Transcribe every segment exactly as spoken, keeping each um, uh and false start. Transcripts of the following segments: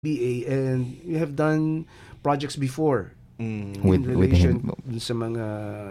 B A, and we have done projects before Mm. in With, with relation him. dun sa mga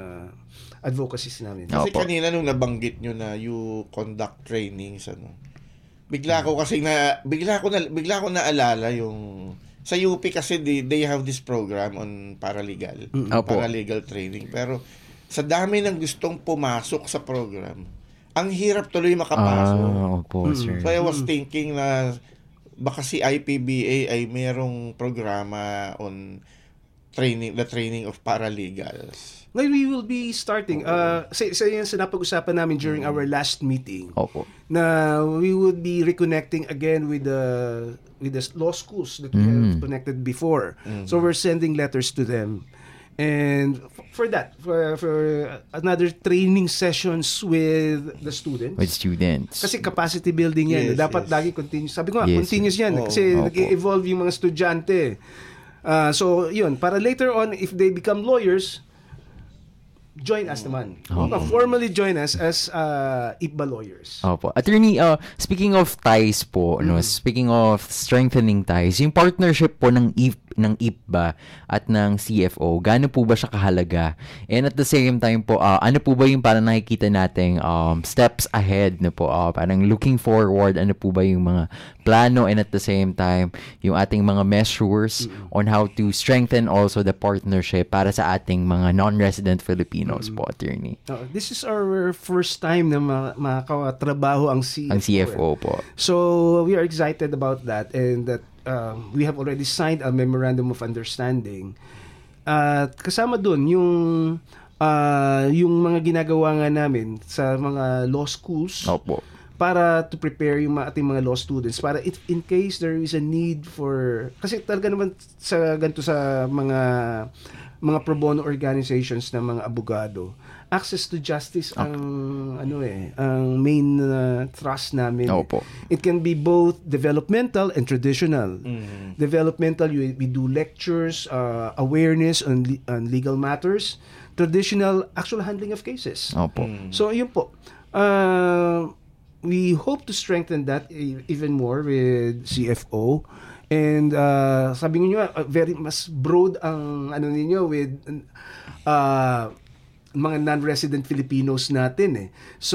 advocacies namin. Kasi Opo. kanina nung nabanggit nyo na you conduct trainings, ano, bigla ko kasi na, bigla ko na, bigla ko naalala yung, sa U P kasi they, they have this program on paralegal, Opo. paralegal training. Pero sa dami ng gustong pumasok sa program, ang hirap tuloy makapasok. Ah, opo, sir. So I was thinking na baka si I P B A ay merong programa on training, the training of paralegals. Ngayon we will be starting, uh, sa, sa yan sa napag-usapan namin during our last meeting, Opo. na we would be reconnecting again with the with the law schools that we have connected before. So we're sending letters to them. And f- for that, for, for another training sessions with the students. With students. Kasi capacity building yan. Yes, dapat yes. lagi continuous. Sabi ko nga, Yes, continuous yan. Oo. Kasi Opo. nag-evolve yung mga estudyante. Ah, so, yun. Para later on, if they become lawyers, join us naman. Opo. Uh, formally join us as uh, I P B A lawyers. Opo. Attorney, uh, speaking of ties po, no, speaking of strengthening ties, yung partnership po ng I P, ng I P B A at ng C F O, gaano po ba siya kahalaga? And at the same time po, uh, ano po ba yung parang nakikita nating um, steps ahead na po? Uh, parang looking forward, ano po ba yung mga plano, and at the same time, yung ating mga measures on how to strengthen also the partnership para sa ating mga non-resident Filipinos po, attorney? Uh, this is our first time na ma- makatrabaho ang C F O. Ang C F O po. So, we are excited about that, and that uh, we have already signed a memorandum of understanding. At kasama dun yung uh, yung mga ginagawa nga namin sa mga law schools Opo. para to prepare yung mga ating mga law students para if in case there is a need for, kasi talaga naman sa ganito sa mga mga pro bono organizations ng mga abogado, access to justice ang ano eh ang main uh, thrust namin. Opo. It can be both developmental and traditional. Developmental, you, we do lectures, uh, awareness on, le- on legal matters. Traditional, actual handling of cases. Opo. So, yun po. Uh, we hope to strengthen that e- even more with C F O. And uh, sabi niyo uh, very mas broad ang ano niyo with uh, mga non-resident Filipinos natin eh. So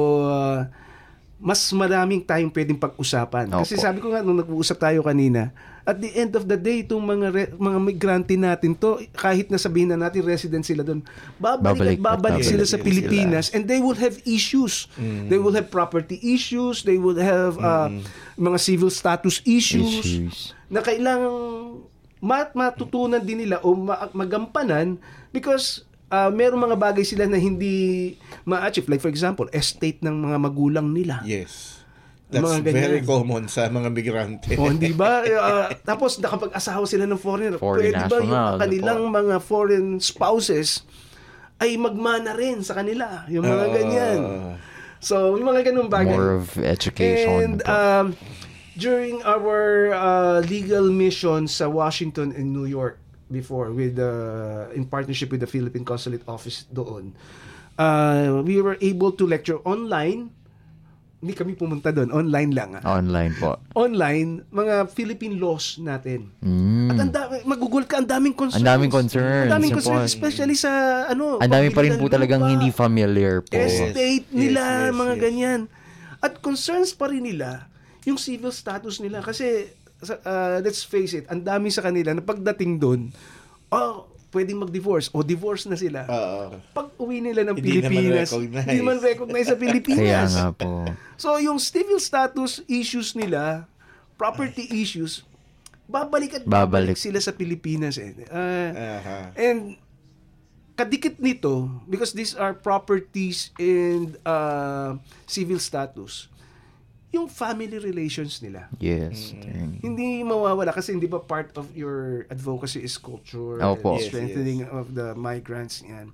uh, mas maraming tayong pwedeng pag-usapan. Kasi Opo. sabi ko nga nung nag-uusap tayo kanina, at the end of the day, itong mga re- mga migrante natin to, kahit na sabihin na natin resident sila doon, babalik, Babalik at babalik at sila babalik sa sila. Pilipinas, and they will have issues. They will have property issues, they will have uh, mga civil status issues, Issues. na kailangang mat matutunan din nila o ma- magampanan because uh, meron mga bagay sila na hindi ma-achieve. Like for example, estate ng mga magulang nila. Yes. That's Mga ganyan. very common sa mga migrante. O, hindi ba? Uh, tapos nakapag-asawa sila ng foreigner. Foreign Pwede ba yung national, kanilang ano mga foreign spouses ay magmana rin sa kanila? Yung mga Oo. ganyan. So, yung mga ganung bagay. More of education. And po. um, during our uh, legal mission sa Washington and New York before, with uh, in partnership with the Philippine Consulate Office doon, uh, we were able to lecture online. Hindi kami pumunta doon. Online lang. Ah. Online po. Online, mga Philippine laws natin. Mm. At ang dami, magugol ka, ang daming concerns. Ang daming concerns. Ang daming Yun concerns, po. especially sa, ano, Ang dami pa rin po pamilya, talagang lupa, hindi familiar po. estate Yes, nila, yes, mga yes. ganyan. At concerns pa rin nila, yung civil status nila. Kasi, sa- uh, let's face it, ang dami sa kanila na pagdating doon, oh, pwedeng mag-divorce o divorce na sila. Oo. Pag uwi nila ng Hindi naman Pilipinas, recognize. hindi naman recognize sa Kaya Pilipinas. nga po. So, yung civil status issues nila, property issues, babalik at babalik, Babalik. sila sa Pilipinas. Eh. Uh, Aha. and kadikit nito, because these are properties and uh, civil status, yung family relations nila. Yes. attorney. Hindi mawawala kasi hindi ba part of your advocacy is culture and Opo. Yes, strengthening of the migrants. Yan.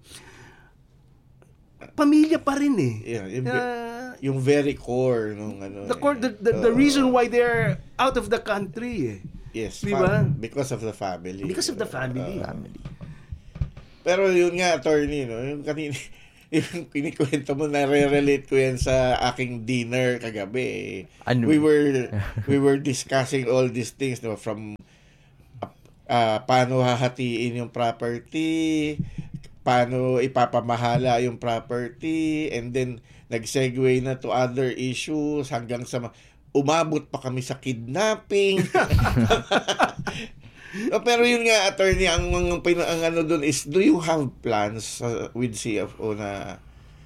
Pamilya pa rin eh. Yeah, yung, Uh, yung very core nung ano. the, eh. core, the, the, the reason why they're out of the country eh. Yes, Di fam- ba? because of the family. Because of the family. Uh, Family. pero yun nga, attorney, no, yung kanina, yung kinikwento mo, nare-relate ko yan sa aking dinner kagabi. Eh. Ano? We were we were discussing all these things, no, from uh, paano hahatiin yung property, paano ipapamahala yung property, and then nag-segue na to other issues hanggang sa umabot pa kami sa kidnapping. Oh, pero yun nga, attorney, ang, ang, ang, ang ano doon is, do you have plans uh, with C F O na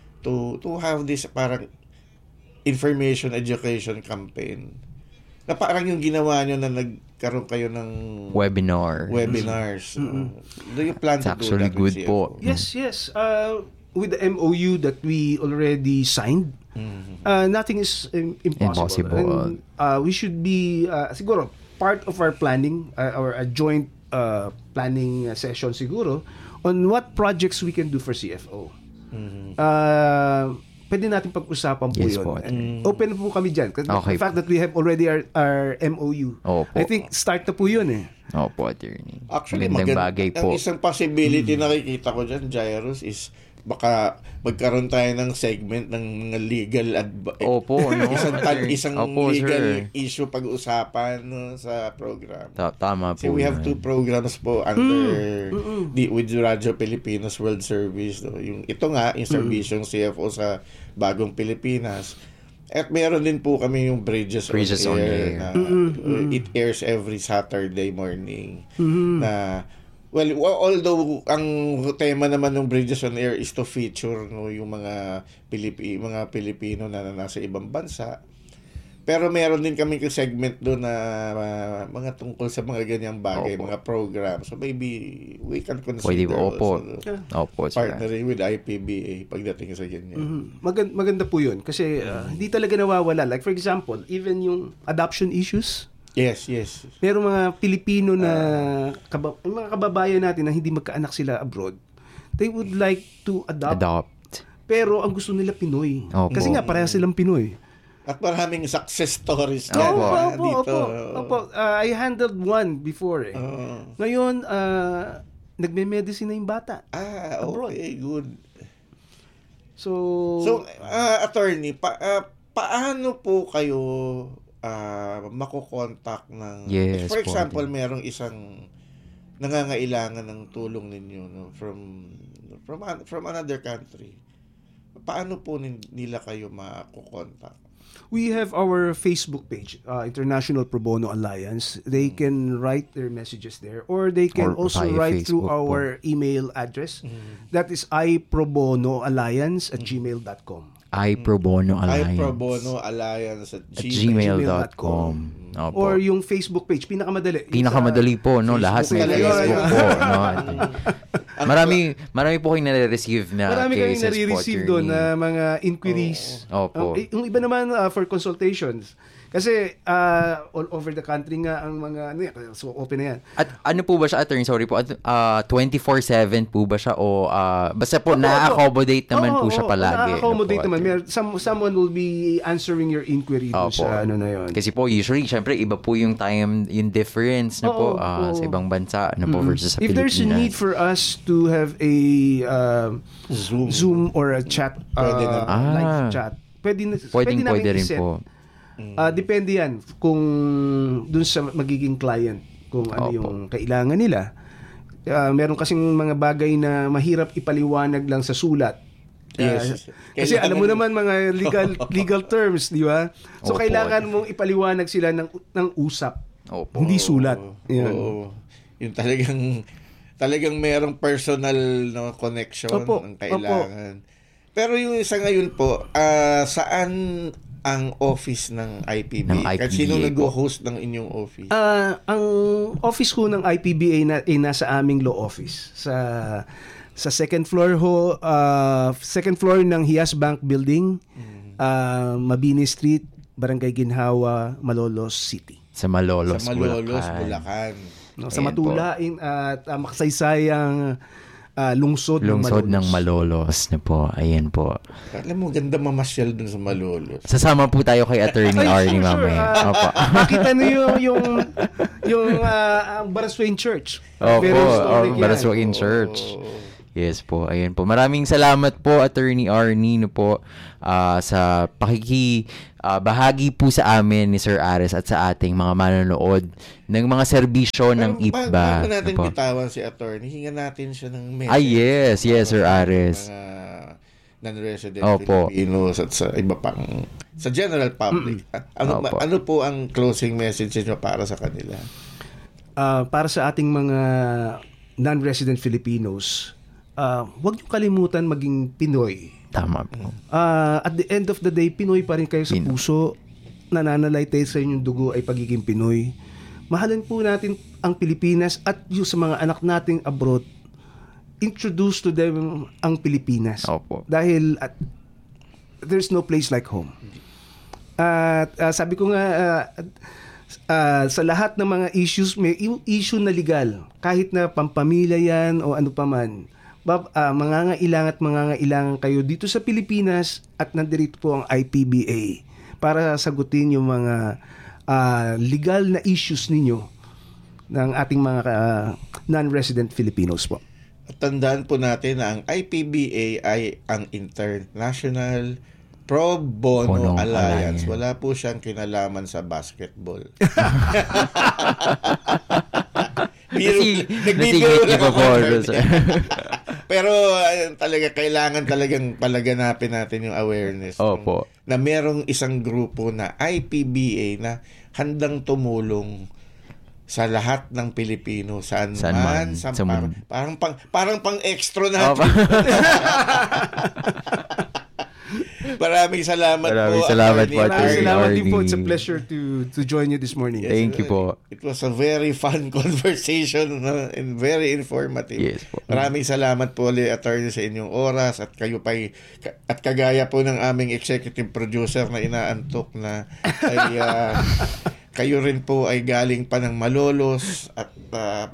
to to have this parang information education campaign? Na parang yung ginawa nyo na nagkaroon kayo ng Webinar. webinars. Mm-hmm. Do you plan It's to do actually that with good C F O? po. Yes, yes. Uh, with the M O U that we already signed, Mm-hmm. uh, nothing is um, impossible. Impossible. And, uh, we should be, uh, siguro, part of our planning, uh, or a joint uh, planning session siguro, on what projects we can do for C F O. Mm-hmm. Uh, pwede natin pag-usapan po Yes yun. po. Mm. Open po kami dyan. Kasi Okay the fact that we have already our, our M O U. Opo. I think start na po yun eh. Opo, attorney. Actually, Magandang maganda. bagay Ang po. isang possibility na nakikita ko dyan, Jairus, is baka magkaroon tayo ng segment ng mga legal advice. Opo, no? isang sir. isang Opo, legal sir. issue pag-usapan, no, sa program. Ta- Tama po. So we have yan. two programs po under the with Radyo Pilipinas World Service, no. Yung ito nga, yung servisyong C F O sa Bagong Pilipinas. At meron din po kami yung Bridges, Bridges on on Air, Air. na uh, it airs every Saturday morning. Na well, although ang tema naman ng Bridges on Air is to feature, no, yung mga Pilipi, mga Pilipino na nasa ibang bansa. Pero meron din kami segment doon na uh, mga tungkol sa mga ganyang bagay, Opo. mga program. So maybe we can consider Pwede po. Opo. also Opo, sir. partnering with I P B A pagdating sa ganyan. Mhm. Maganda, maganda po yun. Kasi uh, hindi talaga nawawala. Like for example, even yung adoption issues, Yes, yes. merong mga Pilipino na kaba, mga kababayan natin na hindi magkaanak sila abroad, they would like to adopt, Adopt. pero ang gusto nila Pinoy. Opo. Kasi nga parehas silang Pinoy. At maraming success stories Opo. yan, Opo, ah, opo, dito. opo, opo. Uh, I handled one before eh. Oo. Ngayon, uh, nagme-medicine na yung bata. Ah, Abroad. okay, good. So, So, uh, attorney, pa, uh, paano po kayo uh, makokontak ng... Yes, for po, example, attorney. merong isang nangangailangan ng tulong ninyo, no, from from an- from another country. Paano po nin- nila kayo makokontak? we have our Facebook page, uh, International Pro Bono Alliance. They can write their messages there, or they can Or also via write through Facebook po. our email address. That is iprobonoalliance at gmail dot com. I Pro Bono Ay Alliance. Pro Bono Alliance at At Gmail. gmail dot com. Opo. Or yung Facebook page, pinakamadali. Yung Pinakamadali po, no? Facebook Lahat may talaga. Facebook po, no? Marami, marami po kayong nare-receive na Marami kayong cases po, nare-receive attorney. doon na mga inquiries. Opo. Uh, yung iba naman uh, for consultations. Kasi uh, all over the country nga ang mga, ano yan, so open na yan. At ano po ba siya, attorney? Sorry po. At, uh, twenty-four seven po ba siya? O uh, basta po, Opo, na-accommodate opo. naman Oo, po siya oo, palagi. Na-accommodate Ano po, naman. attorney? Mer- some, someone will be answering your inquiry doon Opo. sa ano na yun. Kasi po, usually, syempre, iba po yung time, yung difference na po Oo, ah, oo. sa ibang bansa na po Mm. versus sa If there's a Pilipinas. need for us to have a um, Zoom. Zoom or a chat, uh, Pwede na. live Ah. chat, pwede, na- Pwedeng pwede namin pwede rin iset. po. Ah, depende yan kung dun sa magiging client, kung ano Opo. yung kailangan nila. Ah, meron kasing mga bagay na mahirap ipaliwanag lang sa sulat. Ah, Yes. kasi Kailangan- alam mo naman mga legal legal terms, di ba? So Opo. kailangan mong ipaliwanag sila ng ng usap, Opo. hindi sulat. Yan. Oo. Yung talagang talagang merong personal, no, connection Opo, ang kailangan. Pero yung isa ngayon po, ah, saan ang office ng I P B? Ng I P B A Kasi sino po. nag-host ng inyong office? Ah, ang office ko ng I P B A na ay nasa aming law office sa sa second floor ho, ah, second floor ng Hias Bank Building, ah, Mabini Street, Barangay Ginhawa, Malolos City. Sa Malolos, sa Malolos, Bulacan. Bulacan. No, sa Ayan matulain at ah, makasaysayang ah, lungsod, Lungsod ng ng Malolos. Malolos na po. Ayan po. Alam mo, ganda mamasyal dun sa Malolos. Sasama po tayo kay Attorney Ay, Arnie sure, mamaya. ah, Opo. Makita niyo yung yung yung ah, ang Baraswain Church. Opo, Very historic oh, yan. Baraswain Church. Yes po, ayan po. Maraming salamat po, Attorney Arnie, no po, uh, sa pakiki uh, bahagi po sa amin ni Sir Ares at sa ating mga manonood ng mga serbisyo ng I P B A. Bago natin no bitawan si Attorney, hinga natin siya ng message. Ah, yes, yes, Sir Ares. Mga non-resident Opo. Filipinos at sa iba pang, sa general public. Ano, Opo. ano po ang closing message niyo para sa kanila? Uh, para sa ating mga non-resident Filipinos, uh, huwag niyo kalimutan maging Pinoy. Tama po. Uh, at the end of the day, Pinoy pa rin kayo sa Pinoy. puso. Nananalaytay sa inyong dugo ay pagiging Pinoy. Mahalin po natin ang Pilipinas at yung sa mga anak nating abroad, introduce to them ang Pilipinas. Opo. Dahil at, there's no place like home. At uh, sabi ko nga, uh, uh, sa lahat ng mga issues, may issue na legal. Kahit na pampamilya yan o ano pa man. Bab, uh, mangangailangan at mangangailangan kayo dito sa Pilipinas at nandirito po ang I P B A para sagutin yung mga uh, legal na issues ninyo ng ating mga uh, non-resident Filipinos po. At tandaan po natin na ang I P B A ay ang International Pro Bono Bono Alliance. Alliance. Wala po siyang kinalaman sa basketball. Biro, Nasi- nagbibiro nasigit lang pa po, ako. sir. Pero ayun, talaga kailangan talagang palaganapin natin yung awareness. Opo. Na merong isang grupo na I P B A na handang tumulong sa lahat ng Pilipino saan, Saan man, man, sa, sa parang, mundo. parang pang parang pang extra Opo. natin. Maraming salamat Maraming po. salamat Attorney. po, Maraming Attorney salamat din po. Arnie. It's a pleasure to to join you this morning. Yes, Thank you po. It was a very fun conversation no? and very informative. Yes po. Maraming salamat po ulit, Attorney, sa inyong oras at kayo pa at kagaya po ng aming executive producer na inaantok na ay uh, kayo rin po ay galing pa ng Malolos at uh,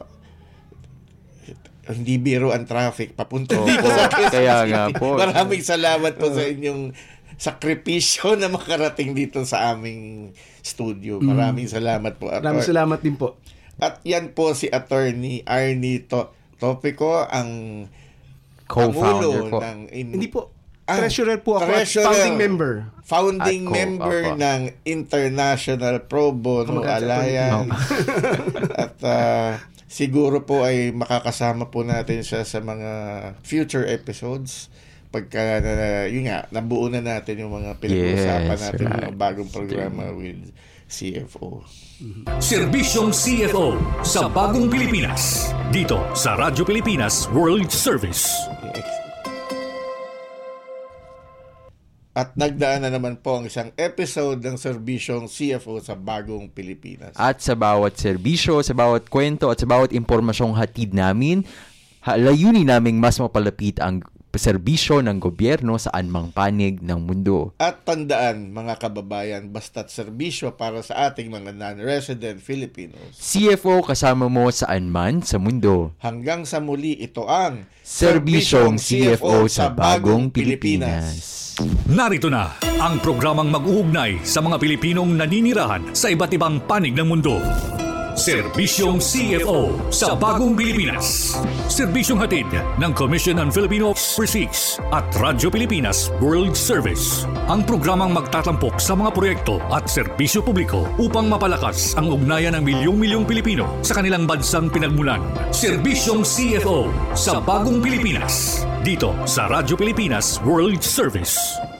hindi biro ang traffic papunta Opo, dito sa Quezon kaya City. nga po. Maraming salamat po sa inyong sakripisyo na makarating dito sa aming studio. Maraming salamat po, Atty. Maraming salamat din po. At yan po si Attorney Arnie to- Topico, ang Co-founder Pangulo po. ng in- Hindi po. Ah, Treasurer po ako. at treasurer. Founding member. Founding At co- member opo. ng International Pro Bono Kamagkatsa, Alliance. At uh, siguro po ay makakasama po natin siya sa mga future episodes. Pagka, uh, yun nga, nabuo na natin yung mga pinag-uusapan Yes, natin, right. mga bagong programa with C F O. Serbisyong C F O sa Bagong Pilipinas. Dito sa Radyo Pilipinas World Service. At nagdaan na naman po ang isang episode ng Serbisyong C F O sa Bagong Pilipinas. At sa bawat serbisyo, sa bawat kwento, at sa bawat impormasyong hatid namin, ha- layunin naming mas mapalapit ang serbisyo ng gobyerno sa anumang panig ng mundo. At tandaan, mga kababayan, basta't serbisyo para sa ating mga non-resident Filipinos. C F O kasama mo saan man sa mundo. Hanggang sa muli, ito ang Serbisyong C F O sa Bagong Pilipinas. Narito na ang programang mag-uugnay sa mga Pilipinong naninirahan sa iba't ibang panig ng mundo. Serbisyong C F O sa Bagong Pilipinas. Serbisyong hatid ng Commission on Filipino Overseas at Radyo Pilipinas World Service. Ang programang magtatampok sa mga proyekto at serbisyo publiko upang mapalakas ang ugnayan ng milyong-milyong Pilipino sa kanilang bansang pinagmulan. Serbisyong C F O sa Bagong Pilipinas. Dito sa Radyo Pilipinas World Service.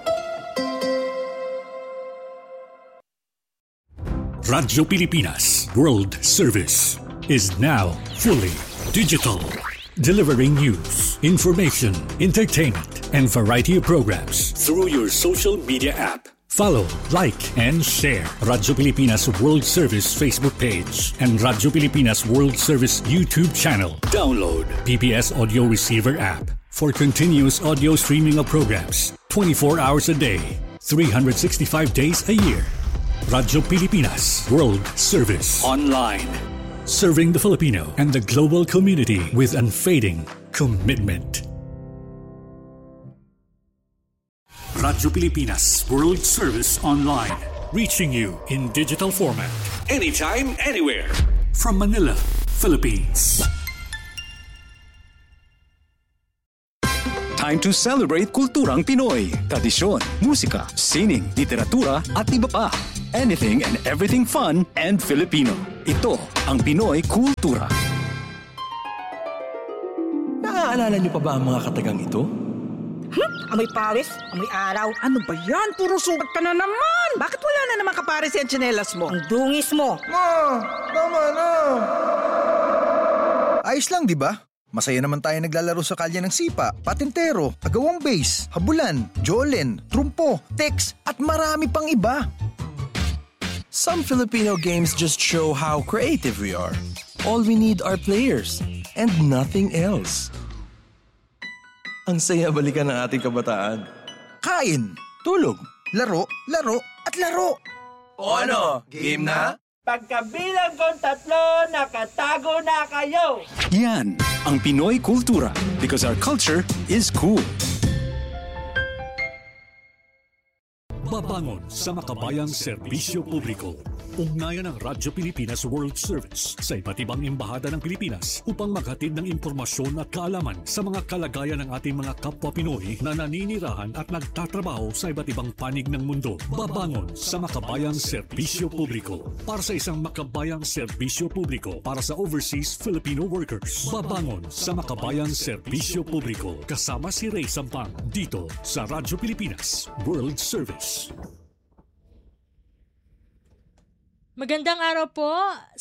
Radyo Pilipinas World Service is now fully digital, delivering news, information, entertainment, and variety of programs through your social media app. Follow, like, and share Radyo Pilipinas World Service Facebook page and Radyo Pilipinas World Service YouTube channel. Download P P S Audio Receiver app for continuous audio streaming of programs twenty-four hours a day, three hundred sixty-five days a year. Radyo Pilipinas World Service Online, serving the Filipino and the global community with unfading commitment. Radyo Pilipinas World Service Online, reaching you in digital format, anytime, anywhere, from Manila, Philippines. time to celebrate kulturang Pinoy. Tradisyon, musika, sining, literatura at iba pa. Anything and everything fun and Filipino. Ito ang Pinoy Kultura. Naaalala niyo pa ba ang mga katagang ito? Hmm? Amoy Paris? Amoy araw? Ano ba yan? Puro sugat ka na naman! Bakit wala na naman kapares yung tsinelas mo? Ang dungis mo! Ma! Tama na! Ayos lang, di ba? Masaya naman tayo naglalaro sa kalye ng sipa, patintero, agawang base, habulan, jolen, trumpo, text, at marami pang iba. Some Filipino games just show how creative we are. All we need are players and nothing else. Ang saya balikan ng ating kabataan. Kain, Tulog. laro, laro, at laro. O ano? Game na? Pagkabilang kong tatlo, nakatago na kayo! Yan ang Pinoy Kultura because our culture is cool. Babangon sa makabayang serbisyo publiko. Ugnayan ng Radyo Pilipinas World Service sa iba't ibang embahada ng Pilipinas upang maghatid ng impormasyon at kaalaman sa mga kalagayan ng ating mga kapwa Pinoy na naninirahan at nagtatrabaho sa iba't ibang panig ng mundo. Babangon sa makabayang serbisyo publiko para sa isang makabayang serbisyo publiko para sa overseas Filipino workers. Babangon sa makabayang serbisyo publiko kasama si Ray Sampang dito sa Radyo Pilipinas World Service. Magandang araw po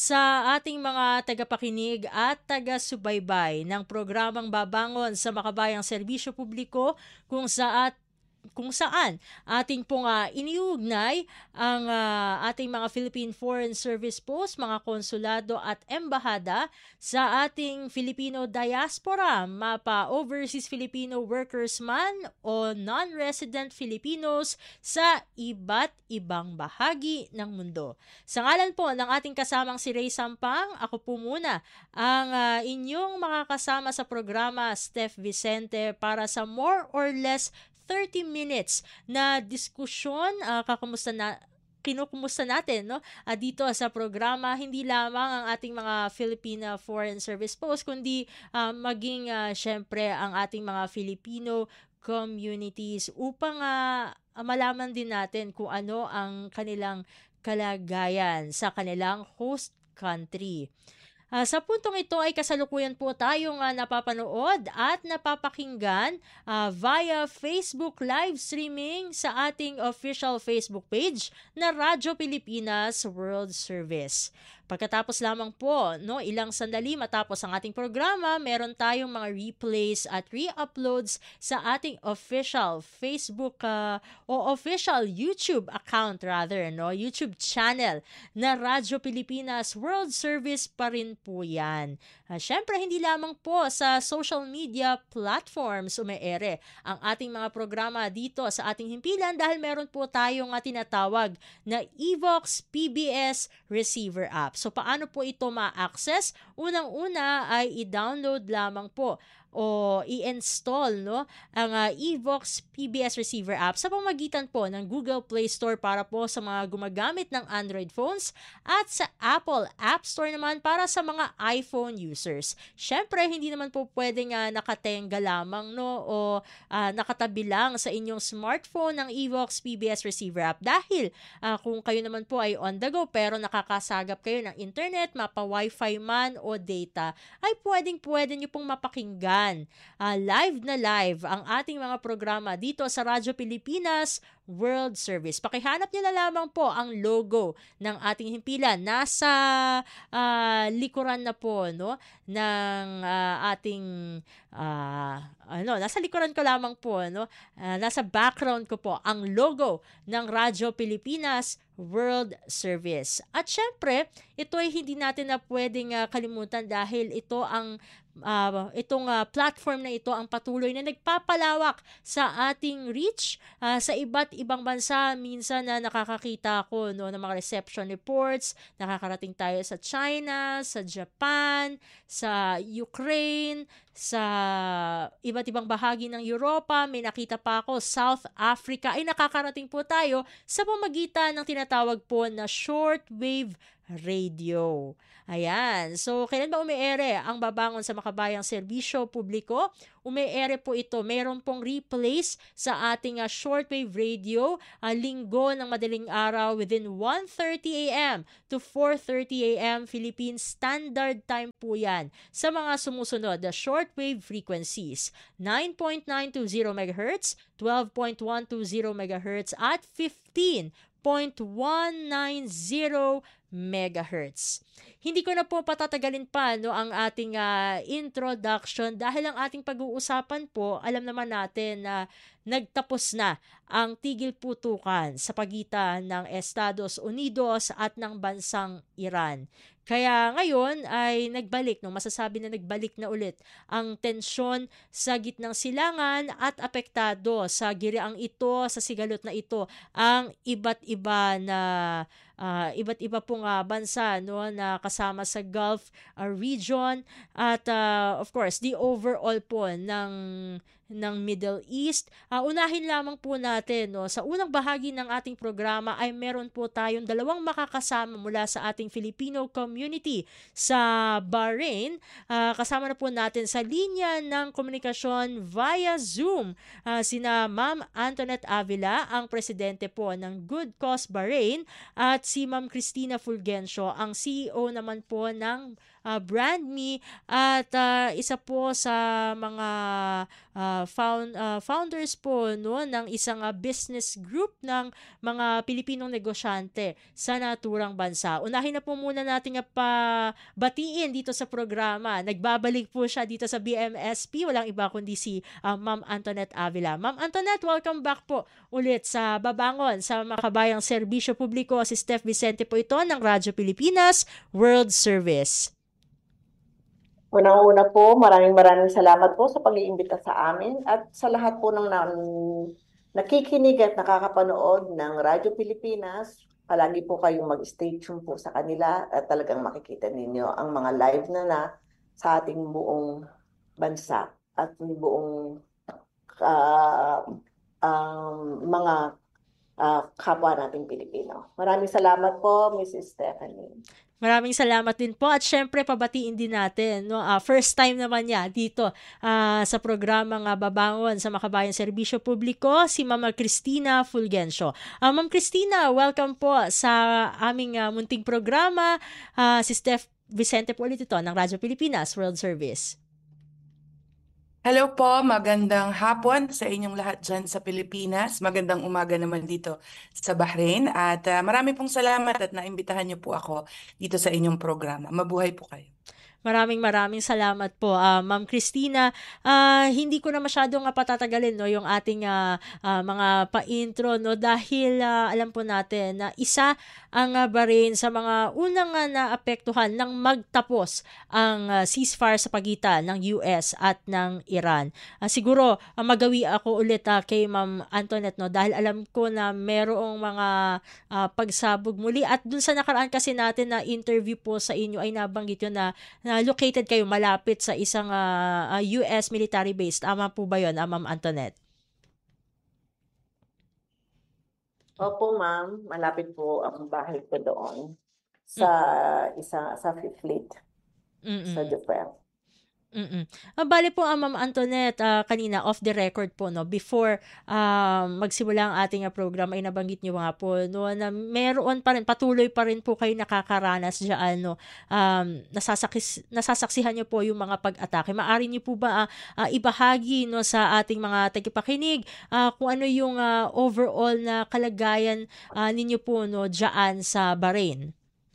sa ating mga tagapakinig at taga-subaybay ng programang Babangon sa Makabayang Serbisyo Publiko kung sa at kung saan ating pong uh, iniugnay ang uh, ating mga Philippine Foreign Service Post, mga konsulado at embahada sa ating Filipino diaspora, mapa overseas Filipino workers man o non-resident Filipinos sa iba't ibang bahagi ng mundo. Sa ngalan po ng ating kasamang si Ray Sampang, ako po muna ang uh, inyong makakasama sa programa, Steph Vicente, para sa more or less thirty minutes na diskusyon, uh, kakumusta na kinukumusta natin no uh, dito sa programa, hindi lamang ang ating mga Filipino Foreign Service Post kundi uh, maging uh, syempre ang ating mga Filipino communities upang uh, malaman din natin kung ano ang kanilang kalagayan sa kanilang host country. Uh, sa puntong ito ay kasalukuyan po tayong uh, napapanood at napapakinggan uh, via Facebook live streaming sa ating official Facebook page na Radyo Pilipinas World Service. Pagkatapos lamang po, no, ilang sandali matapos ang ating programa, meron tayong mga replays at re-uploads sa ating official Facebook uh, o official YouTube account rather, no, YouTube channel na Radyo Pilipinas World Service pa rin po yan. Uh, Siyempre, hindi lamang po sa social media platforms umeere ang ating mga programa dito sa ating himpilan dahil meron po tayong uh, tinatawag na Evox P B S Receiver app. So, paano po ito ma-access? Unang-una ay i-download lamang po o i-install no ang uh, Evox P B S Receiver app sa pamamagitan po ng Google Play Store para po sa mga gumagamit ng Android phones at sa Apple App Store naman para sa mga iPhone users. Syempre, hindi naman po pwedeng uh, nakatenga lamang no o uh, nakatabi lang sa inyong smartphone ng Evox P B S Receiver app dahil uh, kung kayo naman po ay on the go pero nakakasagap kayo ng internet, mapa wifi man o data, ay pwedeng pwede nyo pong mapakinggan Uh, live na live ang ating mga programa dito sa Radyo Pilipinas World Service. Pakihanap nyo na lamang po ang logo ng ating himpilan. Nasa uh, likuran na po no ng uh, ating uh, ano, nasa likuran ko lamang po no. Uh, nasa background ko po ang logo ng Radyo Pilipinas World Service. At syempre, ito ay hindi natin na pwedeng uh, kalimutan dahil ito ang Uh, itong uh, platform na ito ang patuloy na nagpapalawak sa ating reach uh, sa iba't ibang bansa. Minsan na uh, nakakakita ako no, ng mga reception reports, nakakarating tayo sa China, sa Japan, sa Ukraine, sa iba't ibang bahagi ng Europa, may nakita pa ako South Africa, ay nakakarating po tayo sa pamagitan ng tinatawag po na shortwave Radio. Ayan. So, kailan ba umiere ang Babangon sa Makabayang Serbisyo Publiko? Umiere po ito. Meron pong replays sa ating uh, shortwave radio uh, linggo ng madaling araw within one thirty a.m. to four thirty a.m. Philippine Standard Time po yan. Sa mga sumusunod, the shortwave frequencies, nine point nine two zero megahertz, twelve point one two zero megahertz, at fifteen point one nine zero megahertz. Hindi ko na po patatagalin pa no ang ating uh, introduction dahil ang ating pag-uusapan po, alam naman natin na nagtapos na ang tigil putukan sa pagitan ng Estados Unidos at ng bansang Iran. Kaya ngayon ay nagbalik, no, masasabi na nagbalik na ulit ang tensyon sa gitnang silangan at apektado sa giriang ito, sa sigalot na ito, ang iba't iba na uh, iba't iba pong uh, bansa no, na kasama sa Gulf uh, region at uh, of course the overall po ng ng Middle East. Uh, unahin lamang po natin, no, sa unang bahagi ng ating programa ay meron po tayong dalawang makakasama mula sa ating Filipino community sa Bahrain. Uh, kasama na po natin sa linya ng komunikasyon via Zoom uh, sina Ma'am Antoinette Avila, ang presidente po ng Good Cause Bahrain, at si Ma'am Cristina Fulgencio, ang C E O naman po ng uh, BrandMe at uh, isa po sa mga uh, found, uh, founders po no, ng isang uh, business group ng mga Pilipinong negosyante sa naturang bansa. Unahin na po muna natin pabatiin dito sa programa. Nagbabalik po siya dito sa B M S P. Walang iba kundi si uh, Ma'am Antoinette Avila. Ma'am Antoinette, welcome back po ulit sa Babangon sa Makabayang Serbisyo Publiko. Si Steph Vicente po ito ng Radyo Pilipinas World Service. Unang-una po, maraming maraming salamat po sa pag-iimbita sa amin at sa lahat po ng na- nakikinig at nakakapanood ng Radyo Pilipinas. Palagi po kayong mag-stay tuned po sa kanila at talagang makikita ninyo ang mga live na na sa ating buong bansa at buong uh, um, mga uh, kapwa nating Pilipino. Maraming salamat po, Missus Stephanie. Maraming salamat din po at syempre pabatiin din natin no uh, first time naman niya dito uh, sa programang uh, Babangon sa Makabayang Serbisyo Publiko, si Ma'am Cristina Fulgencio. Uh, Ma'am Cristina, welcome po sa aming uh, munting programa. Uh, si Steph Vicente po ulit ito ng Radyo Pilipinas World Service. Hello po, magandang hapon sa inyong lahat dyan sa Pilipinas. Magandang umaga naman dito sa Bahrain. At uh, marami pong salamat at naimbitahan niyo po ako dito sa inyong programa. Mabuhay po kayo. Maraming maraming salamat po, uh, Ma'am Cristina. Uh, hindi ko na masyadong uh, patatagalin no, yung ating uh, uh, mga pa-intro no, dahil uh, alam po natin na isa ang uh, Bahrain sa mga unang uh, naapektuhan ng magtapos ang uh, ceasefire sa pagitan ng U S at ng Iran. Uh, siguro uh, magawi ako ulit uh, kay Ma'am Antoinette no, dahil alam ko na merong mga uh, pagsabog muli at dun sa nakaraan kasi natin na interview po sa inyo ay nabanggit yun na na located kayo malapit sa isang uh, uh, U S military base. Tama po ba yun, uh, Ma'am Antoinette? Opo, ma'am. Malapit po ang bahay ko doon sa mm. isa sa Fifth Fleet Mm-mm. sa Japan. Mm. Uh, bale po, uh, Ma'am Antoinette, uh, kanina off the record po no, before uh, magsimula ang ating uh, program ay nabanggit niyo nga po no na meron pa rin, patuloy pa rin po kayo nakakaranas diyan no. Um nasasakis, nasasaksihan niyo po yung mga pag-atake. Maari niyo po ba uh, uh, ibahagi no sa ating mga tagapakinig uh, kung ano yung uh, overall na kalagayan uh, ninyo po no diyan sa Bahrain?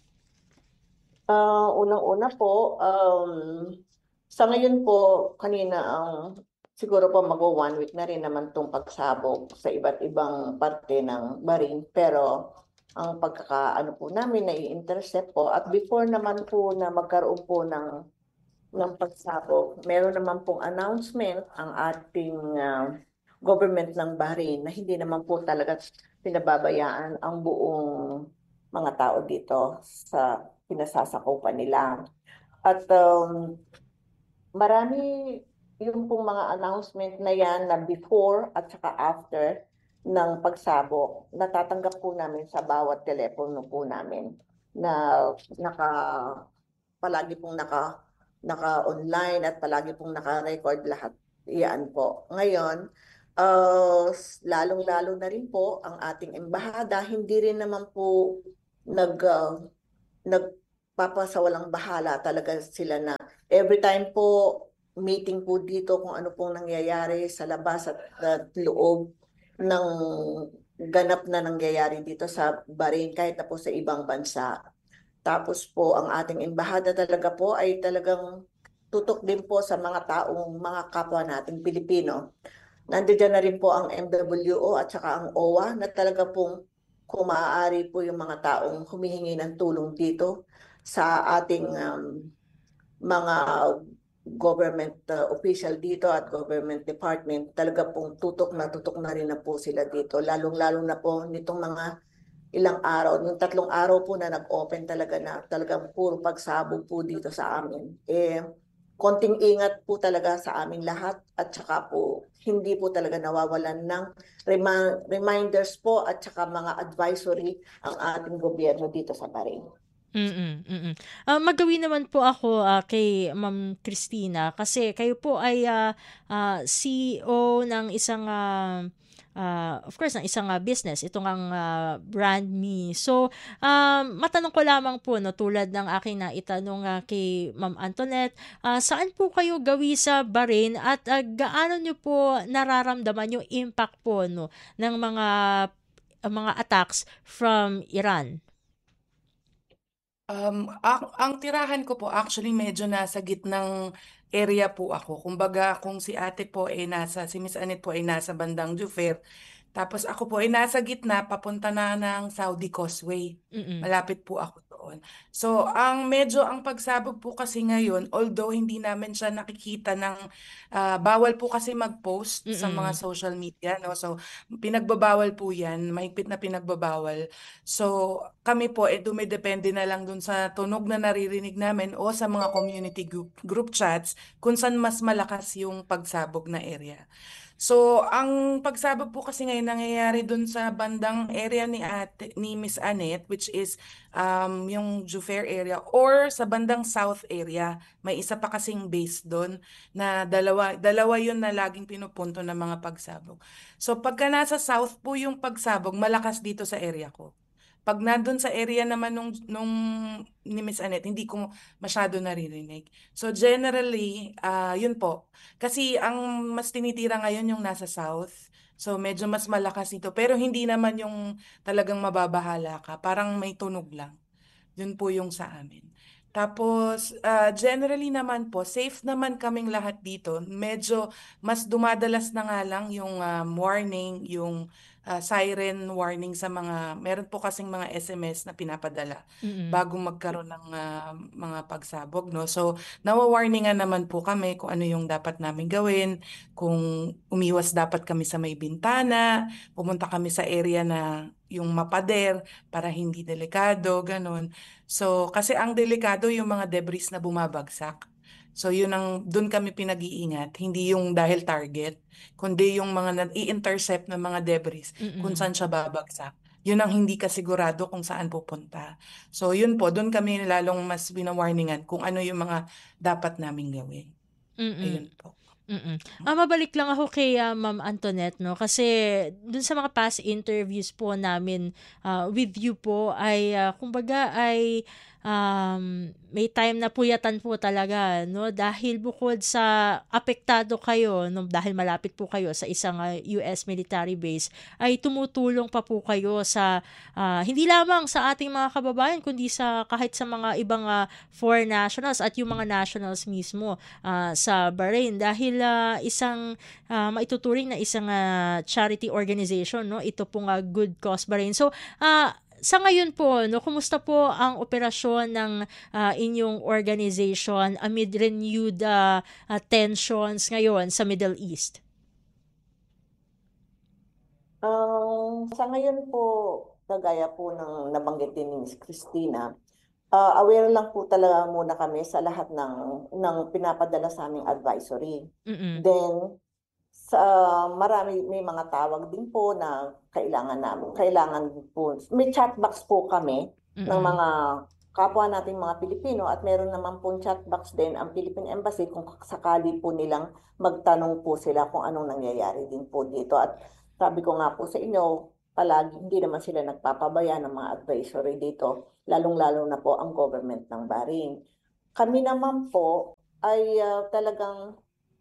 Uh, unang-una po, um sa ngayon po, kanina ang siguro po mag-o one week na rin naman itong pagsabog sa iba't ibang parte ng Bahrain. Pero ang pagkakaano po namin na i-intercept po at before naman po na magkaroon po ng, ng pagsabog, meron naman pong announcement ang ating uh, government ng Bahrain na hindi naman po talaga pinababayaan ang buong mga tao dito sa pinasasakupan nila. At um, marami yung pong mga announcement na yan na before at saka after ng pagsabog, natatanggap po namin sa bawat telepono po namin. na naka palagi pong naka naka-online at palagi pong naka-record lahat. Iyan po. Ngayon, uh, lalong-lalo na rin po ang ating embahada, hindi rin naman po nag uh, nagpapasawalang bahala talaga sila na every time po meeting po dito kung ano pong nangyayari sa labas at, at loob ng ganap na nangyayari dito sa Bahrain kahit na po sa ibang bansa. Tapos po ang ating embahada talaga po ay talagang tutok din po sa mga taong mga kapwa nating Pilipino. Nandiyan na rin po ang M W O at saka ang O W A na talaga pong kung maaari po yung mga taong humihingi ng tulong dito sa ating um, mga government uh, official dito at government department, talaga pong tutok na tutok na rin na po sila dito. Lalong-lalo na po nitong mga ilang araw, yung tatlong araw po na nag-open talaga na talagang puro pagsabog po dito sa amin. Eh, konting ingat po talaga sa amin lahat at saka po hindi po talaga nawawalan ng remi- reminders po at saka mga advisory ang ating gobyerno dito sa Bahrain. Mm, mm. Ah, magawi naman po ako ah, kay Ma'am Christina kasi kayo po ay ah, ah, C E O ng isang ah, ah, of course ng isang ah, business, itong ang ah, Brand Me. So, um, matanong ko lamang po no tulad ng aking naitanong ah, kay Ma'am Antoinette, ah, saan po kayo gawi sa Bahrain at ah, gaano nyo po nararamdaman yung impact po no ng mga mga attacks from Iran? Um, ang, ang tirahan ko po actually medyo nasa gitnang area po ako. Kumbaga kung si ate po ay nasa, si Miss Annette po ay nasa bandang Jufair, tapos ako po ay nasa gitna papunta na ng Saudi Causeway. Mm. Malapit po ako doon. So, ang medyo ang pagsabog po kasi ngayon, although hindi namin siya nakikita ng ah, bawal po kasi mag-post sa mga Mm. social media, no? So, pinagbabawal po 'yan, mahigpit na pinagbabawal. So, kami po eh dumidepende na lang dun sa tunog na naririnig namin o sa mga community group, group chats kung saan mas malakas yung pagsabog na area. So, ang pagsabog po kasi ngayon nangyayari dun sa bandang area ni ate, ni Miss Annette, which is um, yung Jufair area or sa bandang south area. May isa pa kasing base doon na dalawa, dalawa yun na laging pinupunto ng mga pagsabog. So, pagka nasa south po yung pagsabog, malakas dito sa area ko. Pag nandun sa area naman nung, nung ni Miss Annette, hindi ko masyado naririnig. So generally, ah yun po. Kasi ang mas tinitira ngayon yung nasa south. So medyo mas malakas ito. Pero hindi naman yung talagang mababahala ka. Parang may tunog lang. Yun po yung sa amin. Tapos, ah, generally naman po, safe naman kaming lahat dito. Medyo mas dumadalas na nga lang yung um, warning, yung ah, siren warning sa mga, meron po kasing mga S M S na pinapadala Mm. bago magkaroon ng ah, mga pagsabog, no? So, nawa-warningan naman po kami kung ano yung dapat namin gawin, kung umiwas dapat kami sa may bintana, pumunta kami sa area na yung mapader para hindi delikado, ganun. So, kasi ang delikado yung mga debris na bumabagsak. So, yun ang, dun kami pinag-iingat. Hindi yung dahil target, kundi yung mga nai-intercept ng mga debris kung Mm. saan siya babagsak. Yun ang hindi kasigurado kung saan pupunta. So, yun po, dun kami lalong mas binawarningan kung ano yung mga dapat naming gawin. Mm. Ayun po. Mm. Ah, mabalik lang ako kay ah, Ma'am Antoinette, no? Kasi dun sa mga past interviews po namin ah, with you po ay ah, kumbaga ay um, may time na puyatan po talaga, no? Dahil bukod sa apektado kayo, no? Dahil malapit po kayo sa isang ah, U S military base, ay tumutulong pa po kayo sa ah, hindi lamang sa ating mga kababayan, kundi sa kahit sa mga ibang ah, foreign nationals at yung mga nationals mismo ah, sa Bahrain dahil ah, isang ah, maituturing na isang ah, charity organization, no, ito pong ah, Good Cause Bahrain. So ah, sa ngayon po, no, kumusta po ang operasyon ng ah, inyong organization amid renewed ah, ah, tensions ngayon sa Middle East? Um, sa ngayon po, kagaya po ng nabanggit din ni Miss Christina, ah, aware lang po talaga muna kami sa lahat ng ng pinapadala sa aming advisory. Mm. Then sa marami may mga tawag din po na kailangan namin, kailangan po may chat box po kami ng Mm. mga kapwa nating mga Pilipino at meron naman pong chat box din ang Philippine Embassy kung sakali po nilang magtanong po sila kung anong nangyayari din po dito. At sabi ko nga po sa inyo, palagi hindi naman sila nagpapabaya ng mga advisory dito, lalong-lalo na po ang government ng Bahrain. Kami naman po ay ah, talagang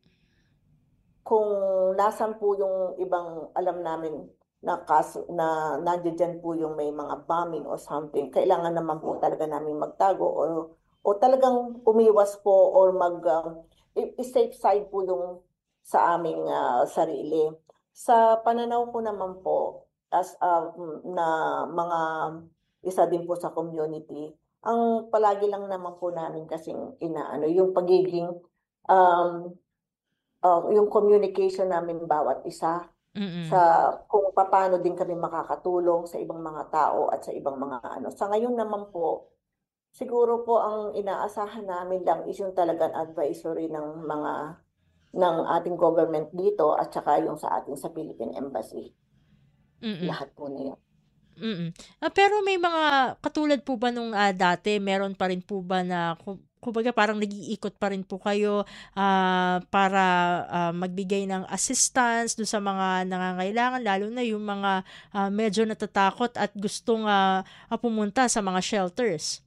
kung nasan po yung ibang alam namin na kaso na nandiyan po yung may mga bombing or something, kailangan naman po talaga namin magtago o o talagang umiwas po or mag uh, i- i-safe side po yung sa aming ah, sarili. Sa pananaw ko naman po as ah, na mga isa din po sa community, ang palagi lang naman po namin kasing inaano yung pagiging um, uh, yung communication namin bawat isa Mm. sa kung paano din kami makakatulong sa ibang mga tao at sa ibang mga ano. Sa ngayon naman po, siguro po ang inaasahan namin lang is yung talagang advisory ng mga ng ating government dito at saka yung sa ating sa Philippine Embassy. Mm. Lahat po na yun. Mm. Ah, pero may mga katulad po ba nung ah, dati, meron pa rin po ba na ku- kumbaga parang nag-iikot pa rin po kayo ah, para ah, magbigay ng assistance do sa mga nangangailangan, lalo na yung mga ah, medyo natatakot at gustong ah, ah, pumunta sa mga shelters?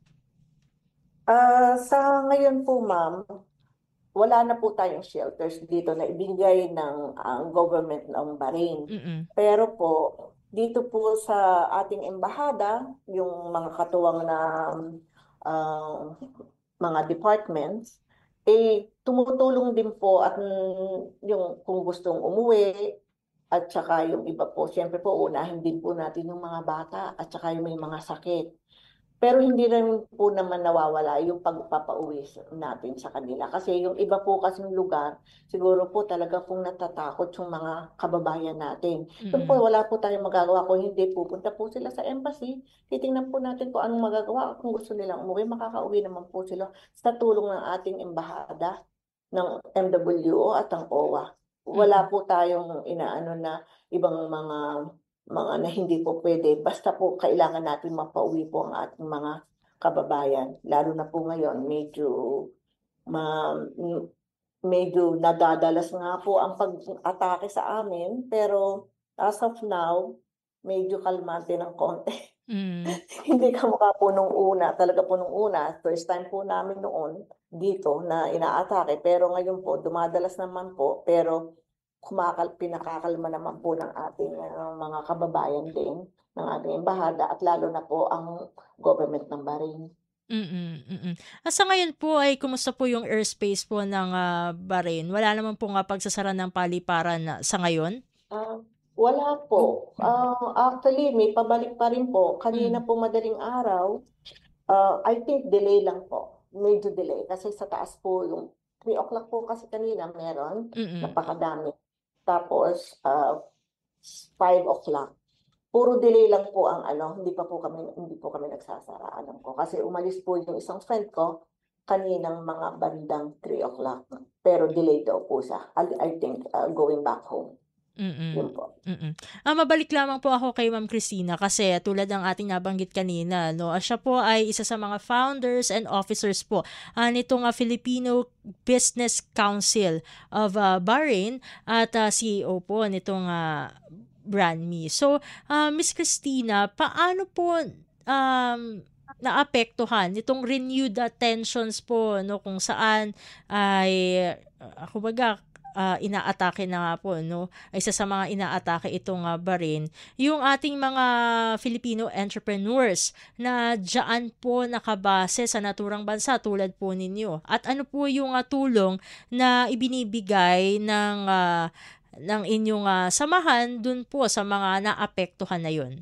Ah, sa ngayon po, ma'am, wala na po tayong shelters dito na ibigay ng ang government ng Bahrain. Mm. Pero po, dito po sa ating embahada, yung mga katuwang na ah, mga departments, eh tumutulong din po at mm, yung kung gustong umuwi at saka yung iba po, siyempre po unahin din po natin yung mga bata at saka yung may mga sakit. Pero hindi rin po naman nawawala yung pagpapauwi sa- natin sa kanila. Kasi yung iba po kasing lugar, siguro po talaga pong natatakot yung mga kababayan natin. Yung po, Mm. wala po tayong magagawa kung hindi pupunta po sila sa embassy. Titingnan po natin kung anong magagawa. Kung gusto nilang umuwi, makakauwi naman po sila sa tulong ng ating embahada ng M W O at ang O W A. Wala Mm. po tayong inaano na ibang mga mga na hindi po pwede. Basta po kailangan natin mapauwi po ang ating mga kababayan. Lalo na po ngayon, medyo ma, m- medyo nadadalas nga po ang pag-atake sa amin. Pero as of now, medyo kalmante ng konti. Mm. Hindi kamukha po nung una, talaga po nung una, first time po namin noon dito na inaatake. Pero ngayon po, dumadalas naman po, pero kumakal, pinakakalma naman po ng ating uh, mga kababayan din, ng ating embahada at lalo na po ang government ng Bahrain. Mm, mm. Ah, sa ngayon po ay kumusta po yung airspace po ng ah, Bahrain? Wala naman po nga pagsasara ng paliparan na, sa ngayon? Ah, wala po. Ah, actually, may pabalik pa rin po. Kanina Mm. po madaling araw, ah, I think delay lang po. Medyo delay. Kasi sa taas po yung three o'clock po kasi kanina meron. Mm. Napakadami. Tapos, ah, five o'clock. Puro delay lang po ang ano, hindi pa po kami hindi po kami nagsasara, alam ko. Kasi umalis po yung isang friend ko kaninang mga bandang three o'clock. Pero delay daw po siya. I, I think ah, going back home. Mm. Yun po. Mm. Ah, mabalik lamang po ako kay Ma'am Christina kasi tulad ng ating nabanggit kanina, no, ah, siya po ay isa sa mga founders and officers po ah, nitong ah, Filipino Business Council of ah, Bahrain at ah, C E O po nitong ah, BrandMe. So, ah, Miss Christina, paano po um, naapektuhan nitong renewed ah, tensions po, no, kung saan ay uh, kumbaga ah, inaatake na nga po, no, ay isa sa mga inaatake itong ah, Bahrain, yung ating mga Filipino entrepreneurs na diyan po nakabase sa naturang bansa tulad po ninyo. At ano po yung ah, tulong na ibinibigay ng ah, ng inyong ah, samahan dun po sa mga naapektuhan na yun?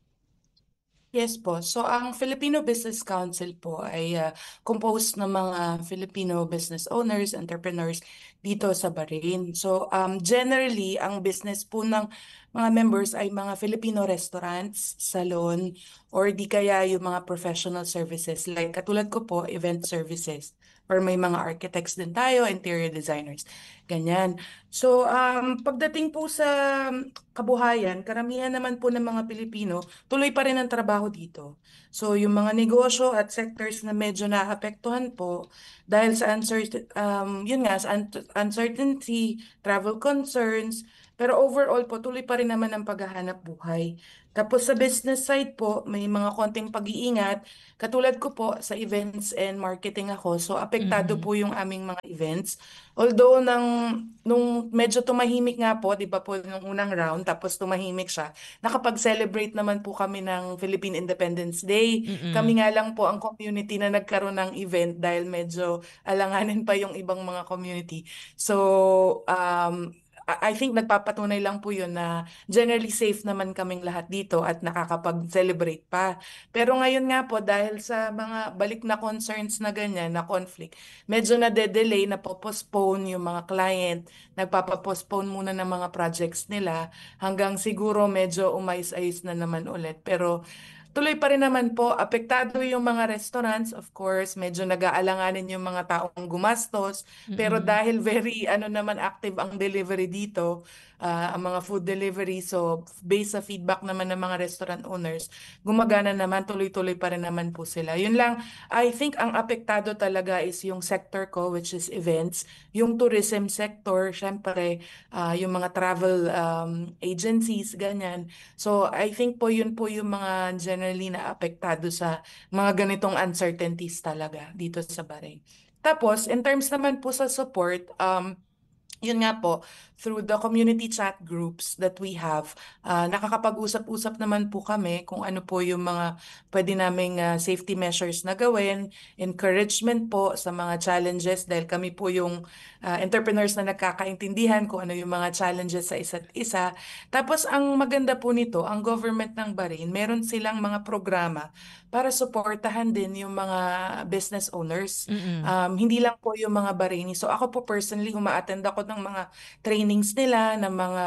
Yes po. So, ang Filipino Business Council po ay ah, composed ng mga Filipino business owners, entrepreneurs dito sa Bahrain. So, um, generally, ang business po ng mga members ay mga Filipino restaurants, salon, or di kaya yung mga professional services like katulad ko po, event services or may mga architects din tayo, interior designers. Ganyan. So, um, pagdating po sa kabuhayan, karamihan naman po ng mga Pilipino, tuloy pa rin ang trabaho dito. So, yung mga negosyo at sectors na medyo naapektuhan po dahil sa uncertain, um, yun nga, sa un- uncertainty, travel concerns, pero overall po, tuloy pa rin naman ang paghahanap buhay. Tapos sa business side po, may mga konting pag-iingat. Katulad ko po, sa events and marketing ako. So, apektado Mhm. po yung aming mga events. Although, nang, nung medyo tumahimik nga po, di ba po, nung unang round, tapos tumahimik siya, nakapag-celebrate naman po kami ng Philippine Independence Day. Mm-mm. Kami nga lang po ang community na nagkaroon ng event dahil medyo alanganin pa yung ibang mga community. So, um, I I think nagpapatunay lang po yun na generally safe naman kaming lahat dito at nakakapag-celebrate pa. Pero ngayon nga po, dahil sa mga balik na concerns na ganyan, na conflict, medyo na-delay, na-postpone yung mga client, nagpapapostpone muna ng mga projects nila hanggang siguro medyo umais-ayos na naman ulit. Pero tuloy pa rin naman po, apektado yung mga restaurants, of course, medyo nag-aalanganin yung mga taong gumastos, pero Mm-mm. dahil very ano naman active ang delivery dito, ah, ang mga food delivery, so based sa feedback naman ng mga restaurant owners, gumagana naman, tuloy-tuloy pa rin naman po sila. Yun lang, I think ang apektado talaga is yung sector ko, which is events, yung tourism sector, syempre, ah, yung mga travel um, agencies, ganyan. So, I think po yun po yung mga generally na apektado sa mga ganitong uncertainties talaga dito sa Bahrain. Tapos, in terms naman po sa support, um, yun nga po, through the community chat groups that we have, ah, nakakapag-usap-usap naman po kami kung ano po yung mga pwede naming ah, safety measures na gawin, encouragement po sa mga challenges dahil kami po yung ah, entrepreneurs na nagkakaintindihan kung ano yung mga challenges sa isa't isa. Tapos ang maganda po nito, ang government ng Bahrain, meron silang mga programa para suportahan din yung mga business owners. Mm-mm. Um, hindi lang po yung mga Bahraini. So ako po personally, uma-attend ako ng mga trainings nila, ng mga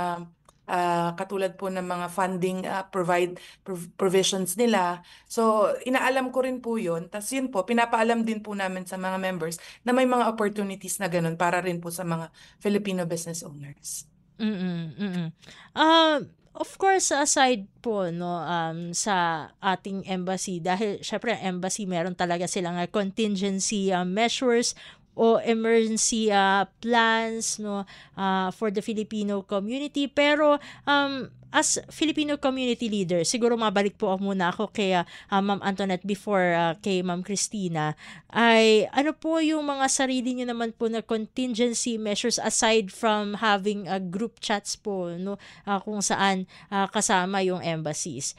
ah, katulad po ng mga funding ah, provide prov- provisions nila. So inaalam ko rin po yun. Tapos yun po, pinapaalam din po namin sa mga members na may mga opportunities na ganun para rin po sa mga Filipino business owners. Mm, mm. Um, of course, aside po no um sa ating embassy, dahil syempre ang embassy meron talaga silang uh, contingency uh, measures o emergency uh, plans no uh, for the Filipino community, pero um as Filipino community leader, siguro mabalik po ako muna ako kay uh, uh, Ma'am Antoinette before uh, kay Ma'am Christina, ay ano po yung mga sarili niyo naman po na contingency measures aside from having a uh, group chats po no uh, kung saan uh, kasama yung embassies.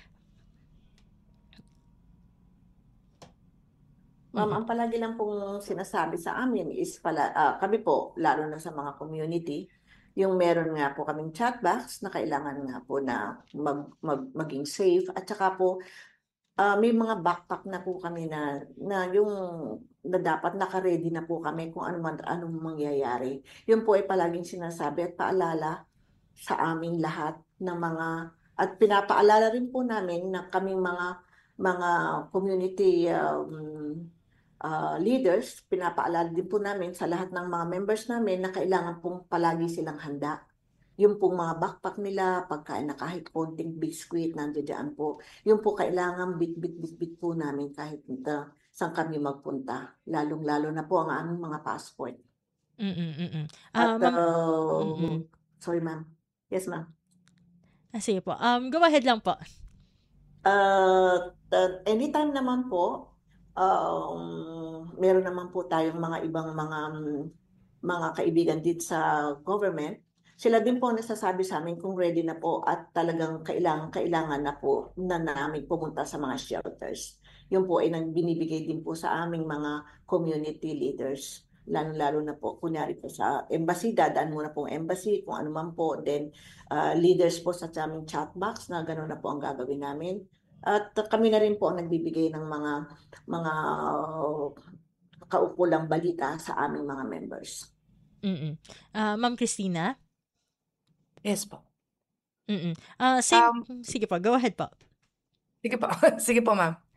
Ma'am, ang palagi lang pong sinasabi sa amin is pala, ah, kami po, lalo na sa mga community, yung meron nga po kaming chat box na kailangan nga po na mag, mag, maging safe. At saka po, ah, may mga backpack na po kami na, na yung na dapat naka-ready na po kami kung ano man, anong mangyayari. Yun po ay palaging sinasabi at paalala sa aming lahat ng mga, at pinapaalala rin po namin na kaming mga mga community um, uh, leaders, pinapaalala din po namin sa lahat ng mga members namin na kailangan pong palagi silang handa. Yung pong mga backpack nila, pagkain na kahit konting biskuit, nandiyan po. Yung po kailangan bit-bit-bit-bit po namin kahit uh, saan kami magpunta. Lalong-lalo na po ang aming mga passport. Mm-mm-mm. At, Uh, ma'am, uh, mm-mm. sorry ma'am. Yes ma'am. Ah, sige po. Um, go ahead lang po. Uh, uh, anytime naman po, um, meron naman po tayong mga ibang mga mga kaibigan dito sa government. Sila din po nasasabi sa amin kung ready na po at talagang kailangan kailangan na po na namin pumunta sa mga shelters. Yun po ay nang binibigay din po sa aming mga community leaders. Lalo-lalo na po, kunyari po sa embassy, dadaan muna pong embassy, kung ano man po. Then, uh, leaders po sa aming chat box na gano'n na po ang gagawin namin. At kami na rin po ang nagbibigay ng mga mga uh, kaukulang balita sa aming mga members. Mm-mm. Uh, Ma'am Christina? Yes po. Mm-mm. Uh, same, Um, sige po, go ahead po. Sige po. Sige po, ma'am.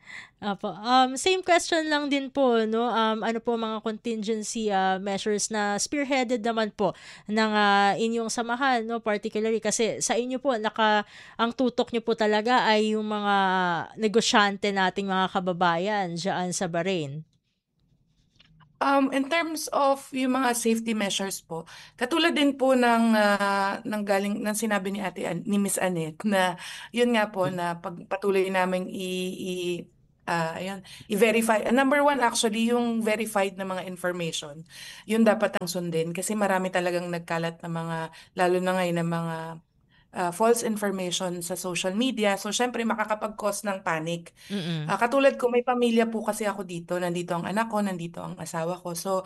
Opo. Um, same question lang din po, no? Um, ano po mga contingency uh, measures na spearheaded naman po ng uh, inyong samahan, no? Particularly kasi sa inyo po, naka, ang tutok nyo po talaga ay yung mga negosyante nating mga kababayan dyan sa Bahrain. Um, in terms of yung mga safety measures po, katulad din po ng, ah, ng galing ng sinabi ni Ate An- ni Miss Annette na yun nga po na pagpatuloy namin i, i ah, ayun, i-verify. Ah, number one actually yung verified na mga information. Yun dapat ang sundin kasi marami talagang nagkalat na mga lalo na ngayon na mga ah, false information sa social media. So, syempre, makakapag-cause ng panic. Mm-mm. Ah, katulad ko, may pamilya po kasi ako dito. Nandito ang anak ko, nandito ang asawa ko. So,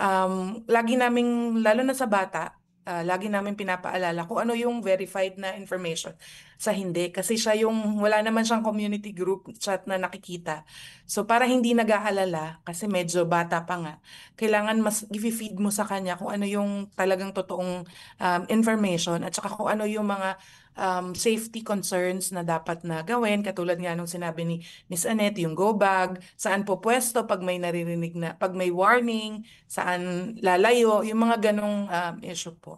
um, lagi naming, lalo na sa bata, ah, lagi namin pinapaalala kung ano yung verified na information sa hindi. Kasi siya yung, wala naman siyang community group chat na nakikita. So, para hindi nag-aalala, kasi medyo bata pa nga, kailangan mas i-feed mo sa kanya kung ano yung talagang totoong um, information at saka kung ano yung mga um, safety concerns na dapat na gawin. Katulad nga nung sinabi ni Miss Annette, yung go bag, saan po pwesto pag may naririnig na, pag may warning, saan lalayo, yung mga ganong um, issue po.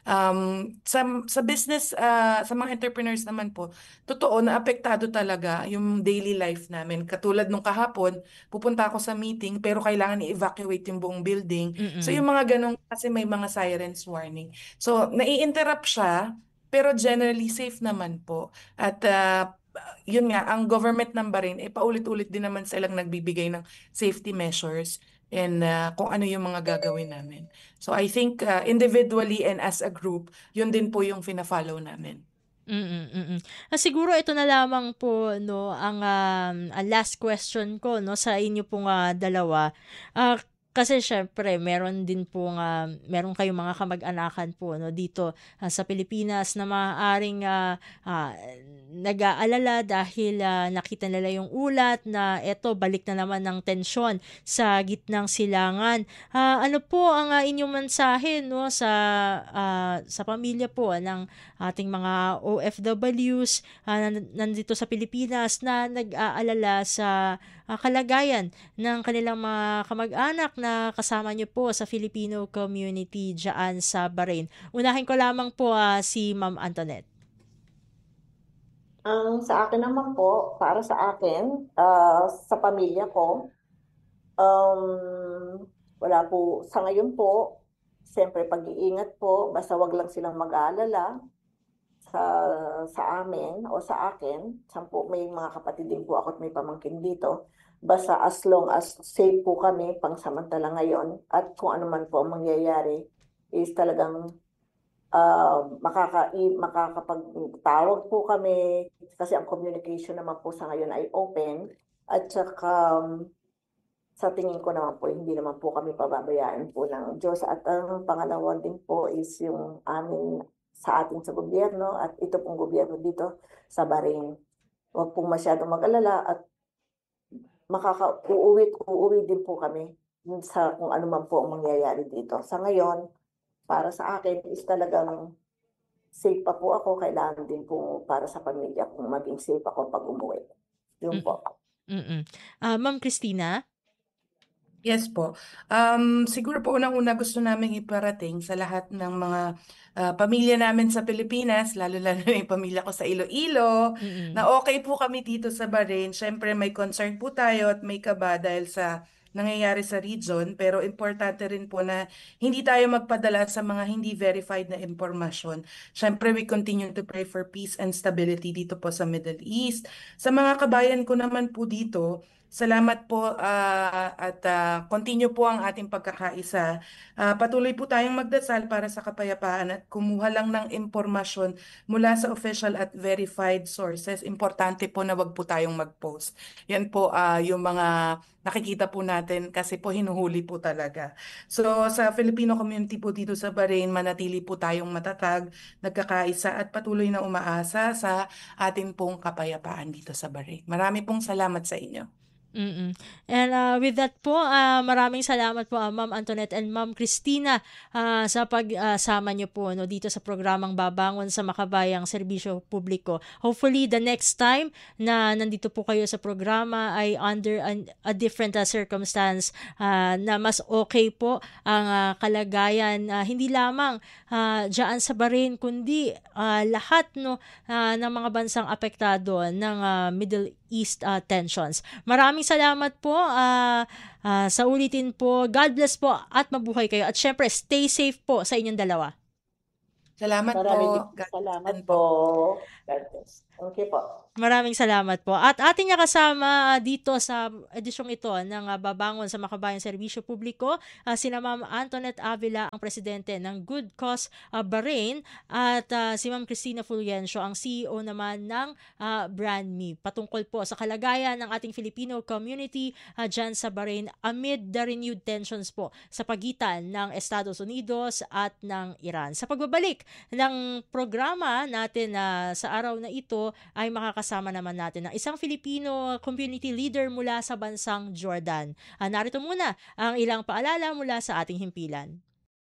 Um, sa, sa business, uh, sa mga entrepreneurs naman po, totoo na apektado talaga yung daily life namin. Katulad nung kahapon, pupunta ako sa meeting pero kailangan i-evacuate yung buong building. So Mm-mm. yung mga ganong kasi may mga sirens warning. So nai-interrupt siya pero generally safe naman po. At ah, yun nga, ang government ng Bahrain, eh, paulit-ulit din naman silang nagbibigay ng safety measures and ah, kung ano yung mga gagawin namin. So I think ah, individually and as a group, yun din po yung fina-follow namin. Mm, mm. Ah, siguro ito na lamang po, no, ang um, ang last question ko, no, sa inyo pong ah, dalawa. Ah, kasi syempre meron din po nga meron kayong mga kamag-anakan po, no, dito ah, sa Pilipinas na maaaring ah, ah, nag-aalala dahil ah, nakita nila yung ulat na eto balik na naman ng tensyon sa gitnang silangan. Ah, ano po ang ah, inyong mensahe, no, sa ah, sa pamilya po ng ating mga O F Ws ah, nan- nandito sa Pilipinas na nag-aalala sa ah, kalagayan ng kanilang mga kamag-anak na kasama niyo po sa Filipino community diyan sa Bahrain. Unahin ko lamang po ah, si Ma'am Antoinette. Ang sa akin naman po, para sa akin, ah, sa pamilya ko, um, wala po, sa ngayon po, siyempre pag-iingat po, basta wag lang silang mag-aalala sa sa amin o sa akin. Sampu, may mga kapatid din po ako at may pamangkin dito. Basta as long as safe po kami pangsamantala ngayon at kung ano man po ang mangyayari is talagang uh, makaka makakapagtawag po kami kasi ang communication naman po sa ngayon ay open at saka um, sa tingin ko naman po hindi naman po kami pababayaan po ng Diyos at ang pangalawa din po is yung amin sa atin sa gobyerno at ito pong gobyerno dito sa Bahrain. Huwag pong masyadong mag-alala at makaka-uuwi uuwi din po kami sa kung ano man po ang mangyayari dito. Sa ngayon, para sa akin is talagang safe pa po ako. Kailangan din po para sa pamilya kung maging safe ako pag umuwi. Yun po. Mm-mm. Ah, Ma'am Christina? Yes po. Um, siguro po unang-una gusto namin iparating sa lahat ng mga ah, pamilya namin sa Pilipinas, lalo-lalo na yung pamilya ko sa Iloilo, Mm-mm. na okay po kami dito sa Bahrain. Siyempre may concern po tayo at may kaba dahil sa nangyayari sa region, pero importante rin po na hindi tayo magpadala sa mga hindi verified na impormasyon. Siyempre, we continue to pray for peace and stability dito po sa Middle East. Sa mga kabayan ko naman po dito, salamat po ah, at ah, continue po ang ating pagkakaisa. Ah, patuloy po tayong magdasal para sa kapayapaan at kumuha lang ng impormasyon mula sa official at verified sources. Importante po na wag po tayong mag-post. Yan po ah, yung mga nakikita po natin kasi po hinuhuli po talaga. So sa Filipino community po dito sa Bahrain, manatili po tayong matatag, nagkakaisa at patuloy na umaasa sa ating pong kapayapaan dito sa Bahrain. Marami pong salamat sa inyo. Mm-mm. And uh, with that po, uh, maraming salamat po uh, Ma'am Antoinette and Ma'am Christina uh, sa pagsama uh, niyo po no, dito sa programang Babangon sa Makabayang Serbisyo Publiko. Hopefully, the next time na nandito po kayo sa programa ay under a, a different uh, circumstance uh, na mas okay po ang uh, kalagayan uh, hindi lamang uh, dyan sa Bahrain kundi uh, lahat no, uh, ng mga bansang apektado ng uh, Middle East uh, tensions. Maraming salamat po. Uh, uh, sa ulitin po, God bless po at mabuhay kayo. At syempre, stay safe po sa inyong dalawa. Salamat Maraming po. Salamat po. God bless. Okay po. Maraming salamat po. At ating nakasama uh, dito sa edisyong ito ng uh, Babangon sa Makabayang Serbisyo Publiko, uh, sina Ma'am Antoinette Avila, ang presidente ng Good Cause uh, Bahrain, at uh, si Ma'am Cristina Fulgencio, ang C E O naman ng uh, Brand Me. Patungkol po sa kalagayan ng ating Filipino community uh, dyan sa Bahrain amid the renewed tensions po sa pagitan ng Estados Unidos at ng Iran. Sa pagbabalik ng programa natin uh, sa araw na ito, ay makakasama naman natin ng isang Filipino community leader mula sa bansang Jordan. Uh, narito muna ang ilang paalala mula sa ating himpilan.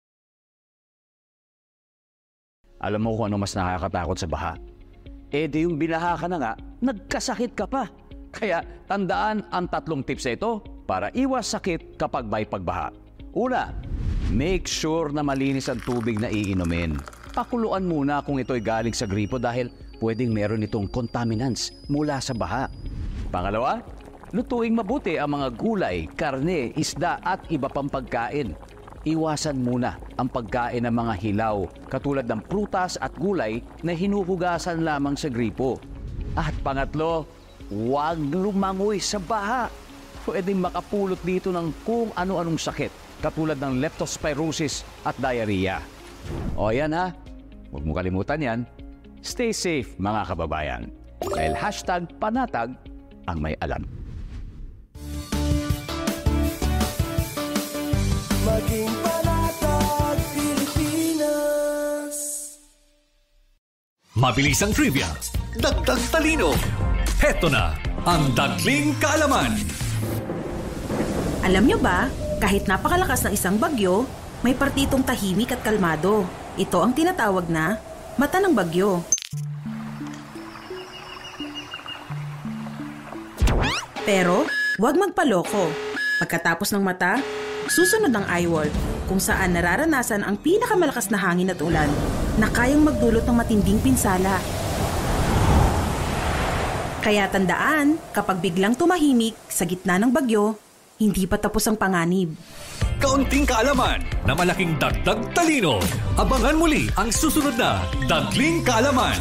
Alam mo kung ano mas nakakatakot sa baha? Eh di yung binaha ka na nga, nagkasakit ka pa. Kaya tandaan ang tatlong tips na ito para iwas sakit kapag may pagbaha. Una, make sure na malinis ang tubig na iinumin. Pakuluan muna kung ito'y galing sa gripo dahil pwedeng meron itong contaminants mula sa baha. Pangalawa, lutuing mabuti ang mga gulay, karne, isda at iba pang pagkain. Iwasan muna ang pagkain ng mga hilaw katulad ng prutas at gulay na hinuhugasan lamang sa gripo. At pangatlo, huwag lumangoy sa baha. Pwedeng makapulot dito ng kung ano-anong sakit katulad ng leptospirosis at diarrhea. O yan ha, huwag mo kalimutan yan. Stay safe mga kababayan. Dahil hashtag panatag ang may alam. Maging panatag Pilipinas. Mabilis ang trivia, dagdag talino. Heto na ang Dagling Kaalaman. Alam nyo ba, kahit napakalakas ng isang bagyo, may partitong tahimik at kalmado. Ito ang tinatawag na mata ng bagyo. Pero, huwag magpaloko. Pagkatapos ng mata, susunod ang eyewall, kung saan nararanasan ang pinakamalakas na hangin at ulan na kayang magdulot ng matinding pinsala. Kaya tandaan, kapag biglang tumahimik sa gitna ng bagyo, hindi pa tapos ang panganib. Kaunting kaalaman na malaking dagdag talino. Abangan muli ang susunod na Dagling Kaalaman.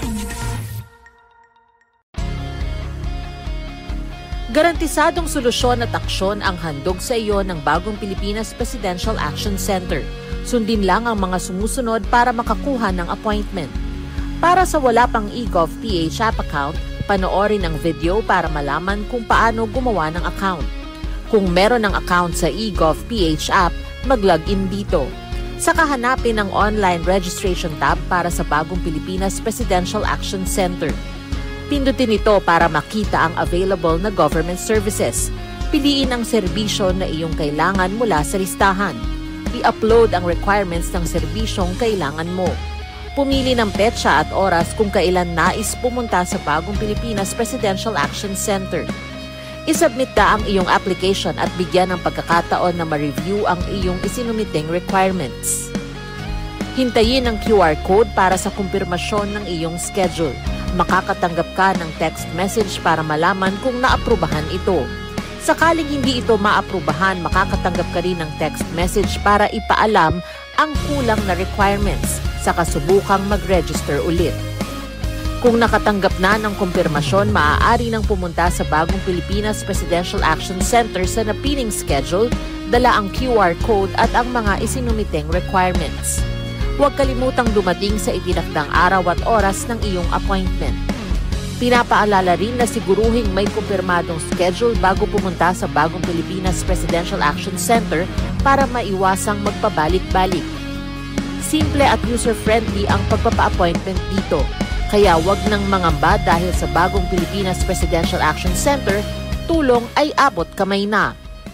Garantisadong solusyon at aksyon ang handog sa iyo ng bagong Pilipinas Presidential Action Center. Sundin lang ang mga sumusunod para makakuha ng appointment. Para sa wala pang eGovPH app account, panoorin ang video para malaman kung paano gumawa ng account. Kung meron ng account sa eGovPH app, mag-login dito. Saka hanapin ang online registration tab para sa bagong Pilipinas Presidential Action Center. Pindutin ito para makita ang available na government services. Piliin ang serbisyo na iyong kailangan mula sa listahan. I-upload ang requirements ng serbisyong kailangan mo. Pumili ng petsa at oras kung kailan nais pumunta sa bagong Pilipinas Presidential Action Center. I-submit na ang iyong application at bigyan ng pagkakataon na ma-review ang iyong isinumiting requirements. Hintayin ang Q R code para sa kumpirmasyon ng iyong schedule. Makakatanggap ka ng text message para malaman kung naaprubahan ito. Sakaling hindi ito maaprubahan, makakatanggap ka rin ng text message para ipaalam ang kulang na requirements sa kasubukang mag-register ulit. Kung nakatanggap na ng kumpirmasyon, maaari nang pumunta sa bagong Pilipinas Presidential Action Center sa napiling schedule, dala ang Q R code at ang mga isinumiting requirements. Huwag kalimutang dumating sa itinakdang araw at oras ng iyong appointment. Pinapaalala rin na siguruhing may kumpirmadong schedule bago pumunta sa bagong Pilipinas Presidential Action Center para maiwasang magpabalik-balik. Simple at user-friendly ang pagpapa-appointment dito. Kaya wag nang mangamba dahil sa bagong Pilipinas Presidential Action Center, tulong ay abot kamay na.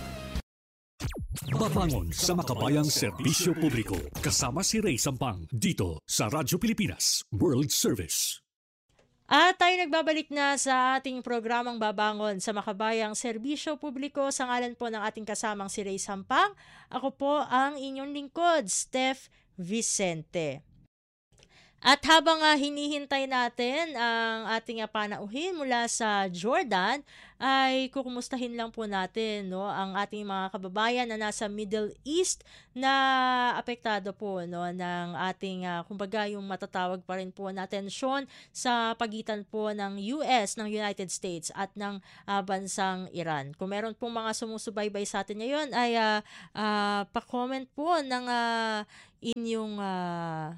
Babangon sa makabayang serbisyo publiko. Kasama si Ray Sampang dito sa Radyo Pilipinas World Service. At tayo nagbabalik na sa ating programang Babangon sa Makabayang Serbisyo Publiko sa ngalan po ng ating kasamang si Ray Sampang. Ako po ang inyong lingkod, Steph Vicente. At habang uh, hinihintay natin ang ating uh, panauhin mula sa Jordan, ay kukumustahin lang po natin no, ang ating mga kababayan na nasa Middle East na apektado po no, ng ating, uh, kumbaga yung matatawag pa rin po na tensyon sa pagitan po ng U S, ng United States at ng uh, bansang Iran. Kung meron pong mga sumusubaybay sa atin ngayon, ay uh, uh, pa-comment po ng uh, inyong... Uh,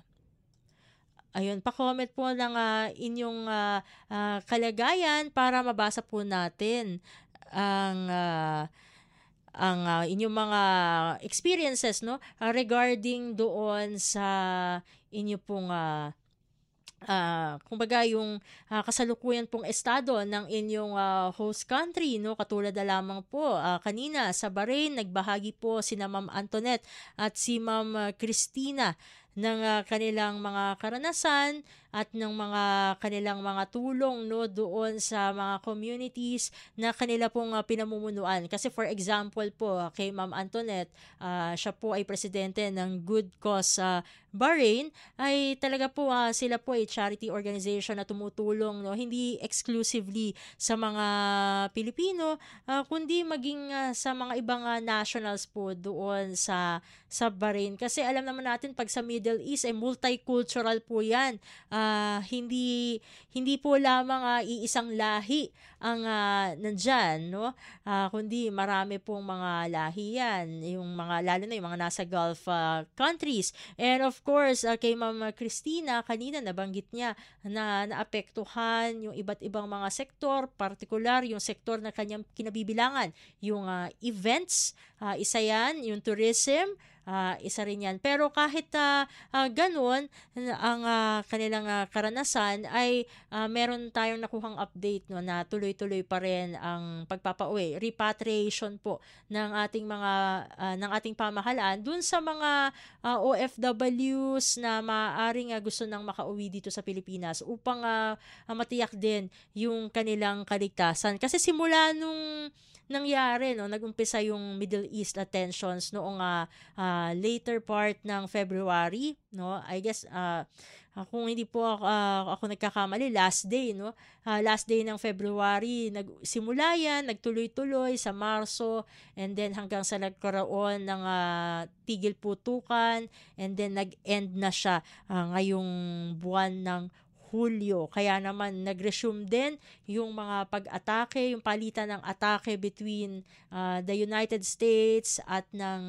Ayun, pa-comment po ng uh, inyong uh, uh, kalagayan para mabasa po natin ang uh, ang uh, inyong mga experiences no uh, regarding doon sa inyo pong uh, Uh, kumbaga yung uh, kasalukuyan pong estado ng inyong uh, host country no katulad na lamang po uh, kanina sa Bahrain nagbahagi po si na Ma'am Antoinette at si Ma'am uh, Christina ng uh, kanilang mga karanasan at ng mga kanilang mga tulong no doon sa mga communities na kanila pong uh, pinamumunuan. Kasi for example po uh, kay Ma'am Antoinette, uh, siya po ay presidente ng Good Cause uh, Bahrain, ay talaga po uh, sila po ay charity organization na tumutulong no hindi exclusively sa mga Pilipino uh, kundi maging uh, sa mga ibang uh, nationals po doon sa sa Bahrain. Kasi alam naman natin pag sa Middle East ay multicultural po 'yan. Uh, hindi hindi po lamang uh, iisang lahi ang uh, nandyan, no? Uh, kundi marami pong mga lahi yan, yung mga, lalo na yung mga nasa Gulf uh, countries. And of course, uh, kay Ma'am Christina, kanina nabanggit niya na naapektuhan yung iba't ibang mga sektor, particular yung sektor na kanyang kinabibilangan, yung uh, events, uh, isa yan, yung tourism, Uh, isa rin yan. Pero kahit uh, uh, ganun, ang uh, kanilang uh, karanasan ay uh, meron tayong nakuhang update no, na tuloy-tuloy pa rin ang pagpapauwi, repatriation po ng ating mga uh, ng ating pamahalaan dun sa mga uh, O F Ws na maaaring uh, gusto nang makauwi dito sa Pilipinas upang uh, uh, matiyak din yung kanilang kaligtasan. Kasi simula nung nangyari no nagumpisa yung Middle East tensions noong uh, uh, later part ng February no I guess uh, uh, kung hindi po uh, ako nagkakamali last day no uh, last day ng February nagsimula yan nagtuloy-tuloy sa Marso and then hanggang sa nagkaroon ng uh, tigil putukan and then nag-end na siya uh, ngayong buwan ng Hulyo. Kaya naman nag-resume din yung mga pag-atake, yung palitan ng atake between uh, the United States at ng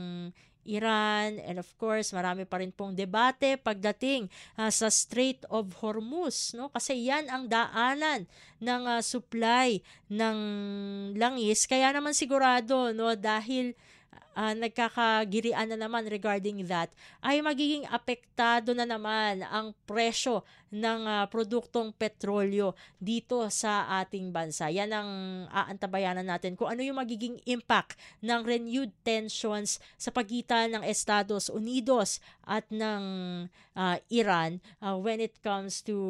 Iran, and of course marami pa rin pong debate pagdating uh, sa Strait of Hormuz no kasi yan ang daanan ng uh, supply ng langis kaya naman sigurado no dahil Uh, nagkakagirian na naman regarding that, ay magiging apektado na naman ang presyo ng uh, produktong petrolyo dito sa ating bansa. Yan ang aantabayanan natin kung ano yung magiging impact ng renewed tensions sa pagitan ng Estados Unidos at ng uh, Iran uh, when it comes to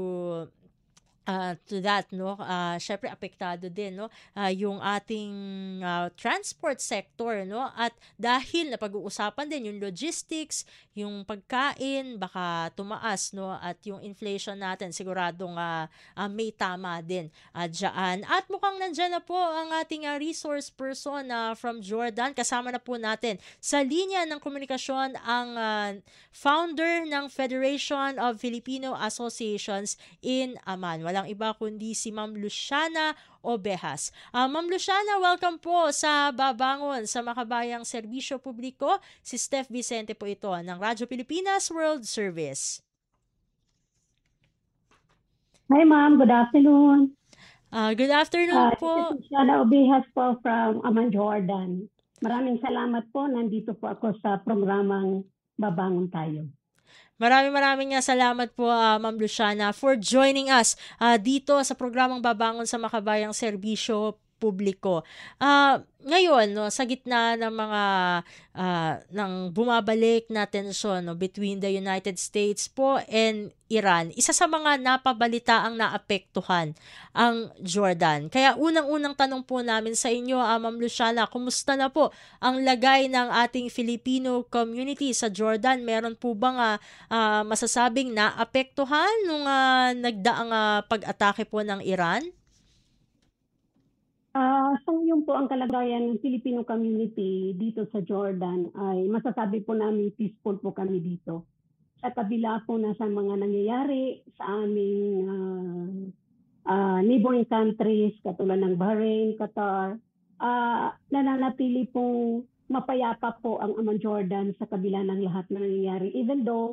Uh, to that no uh, syempre apektado din no uh, yung ating uh, transport sector no at dahil na pag-uusapan din yung logistics yung pagkain baka tumaas no at yung inflation natin siguradong uh, uh, may tama din uh, dyan. At mukhang nandyan na po ang ating uh, resource person uh, from Jordan. Kasama na po natin sa linya ng komunikasyon ang uh, founder ng Federation of Filipino Associations in Amman. Wala ang iba kundi si Ma'am Luciana Obejas. Uh, Ma'am Luciana, welcome po sa Babangon sa Makabayang Serbisyo Publiko. Si Steph Vicente po ito ng Radyo Pilipinas World Service. Hi ma'am, good afternoon. Uh, good afternoon uh, po. This is Luciana Obejas po from Amman, Jordan. Maraming salamat po. Nandito po ako sa programang Babangon Tayo. Maraming maraming nga salamat po uh, Ma'am Luciana for joining us uh, dito sa programang Babangon sa Makabayang Serbisyo publiko. Ah, ngayon, no, sa gitna ng mga ah, ng bumabalik na tensyon, no, between the United States po and Iran, isa sa mga napabalitaang naapektuhan ang Jordan. Kaya unang-unang tanong po namin sa inyo, uh, Ma'am Luciana, kumusta na po ang lagay ng ating Filipino community sa Jordan? Meron po bang uh, uh, masasabing naapektuhan nung uh, nagdaang uh, pag-atake po ng Iran? Ah, so yun po ang kalagayan ng Filipino community dito sa Jordan ay masasabi po namin peaceful po kami dito. Sa kabila po na sa mga nangyayari sa aming uh, uh, neighboring countries katulad ng Bahrain, Qatar, uh, nananatili pong mapayapa po ang Amman Jordan sa kabila ng lahat na nangyayari. Even though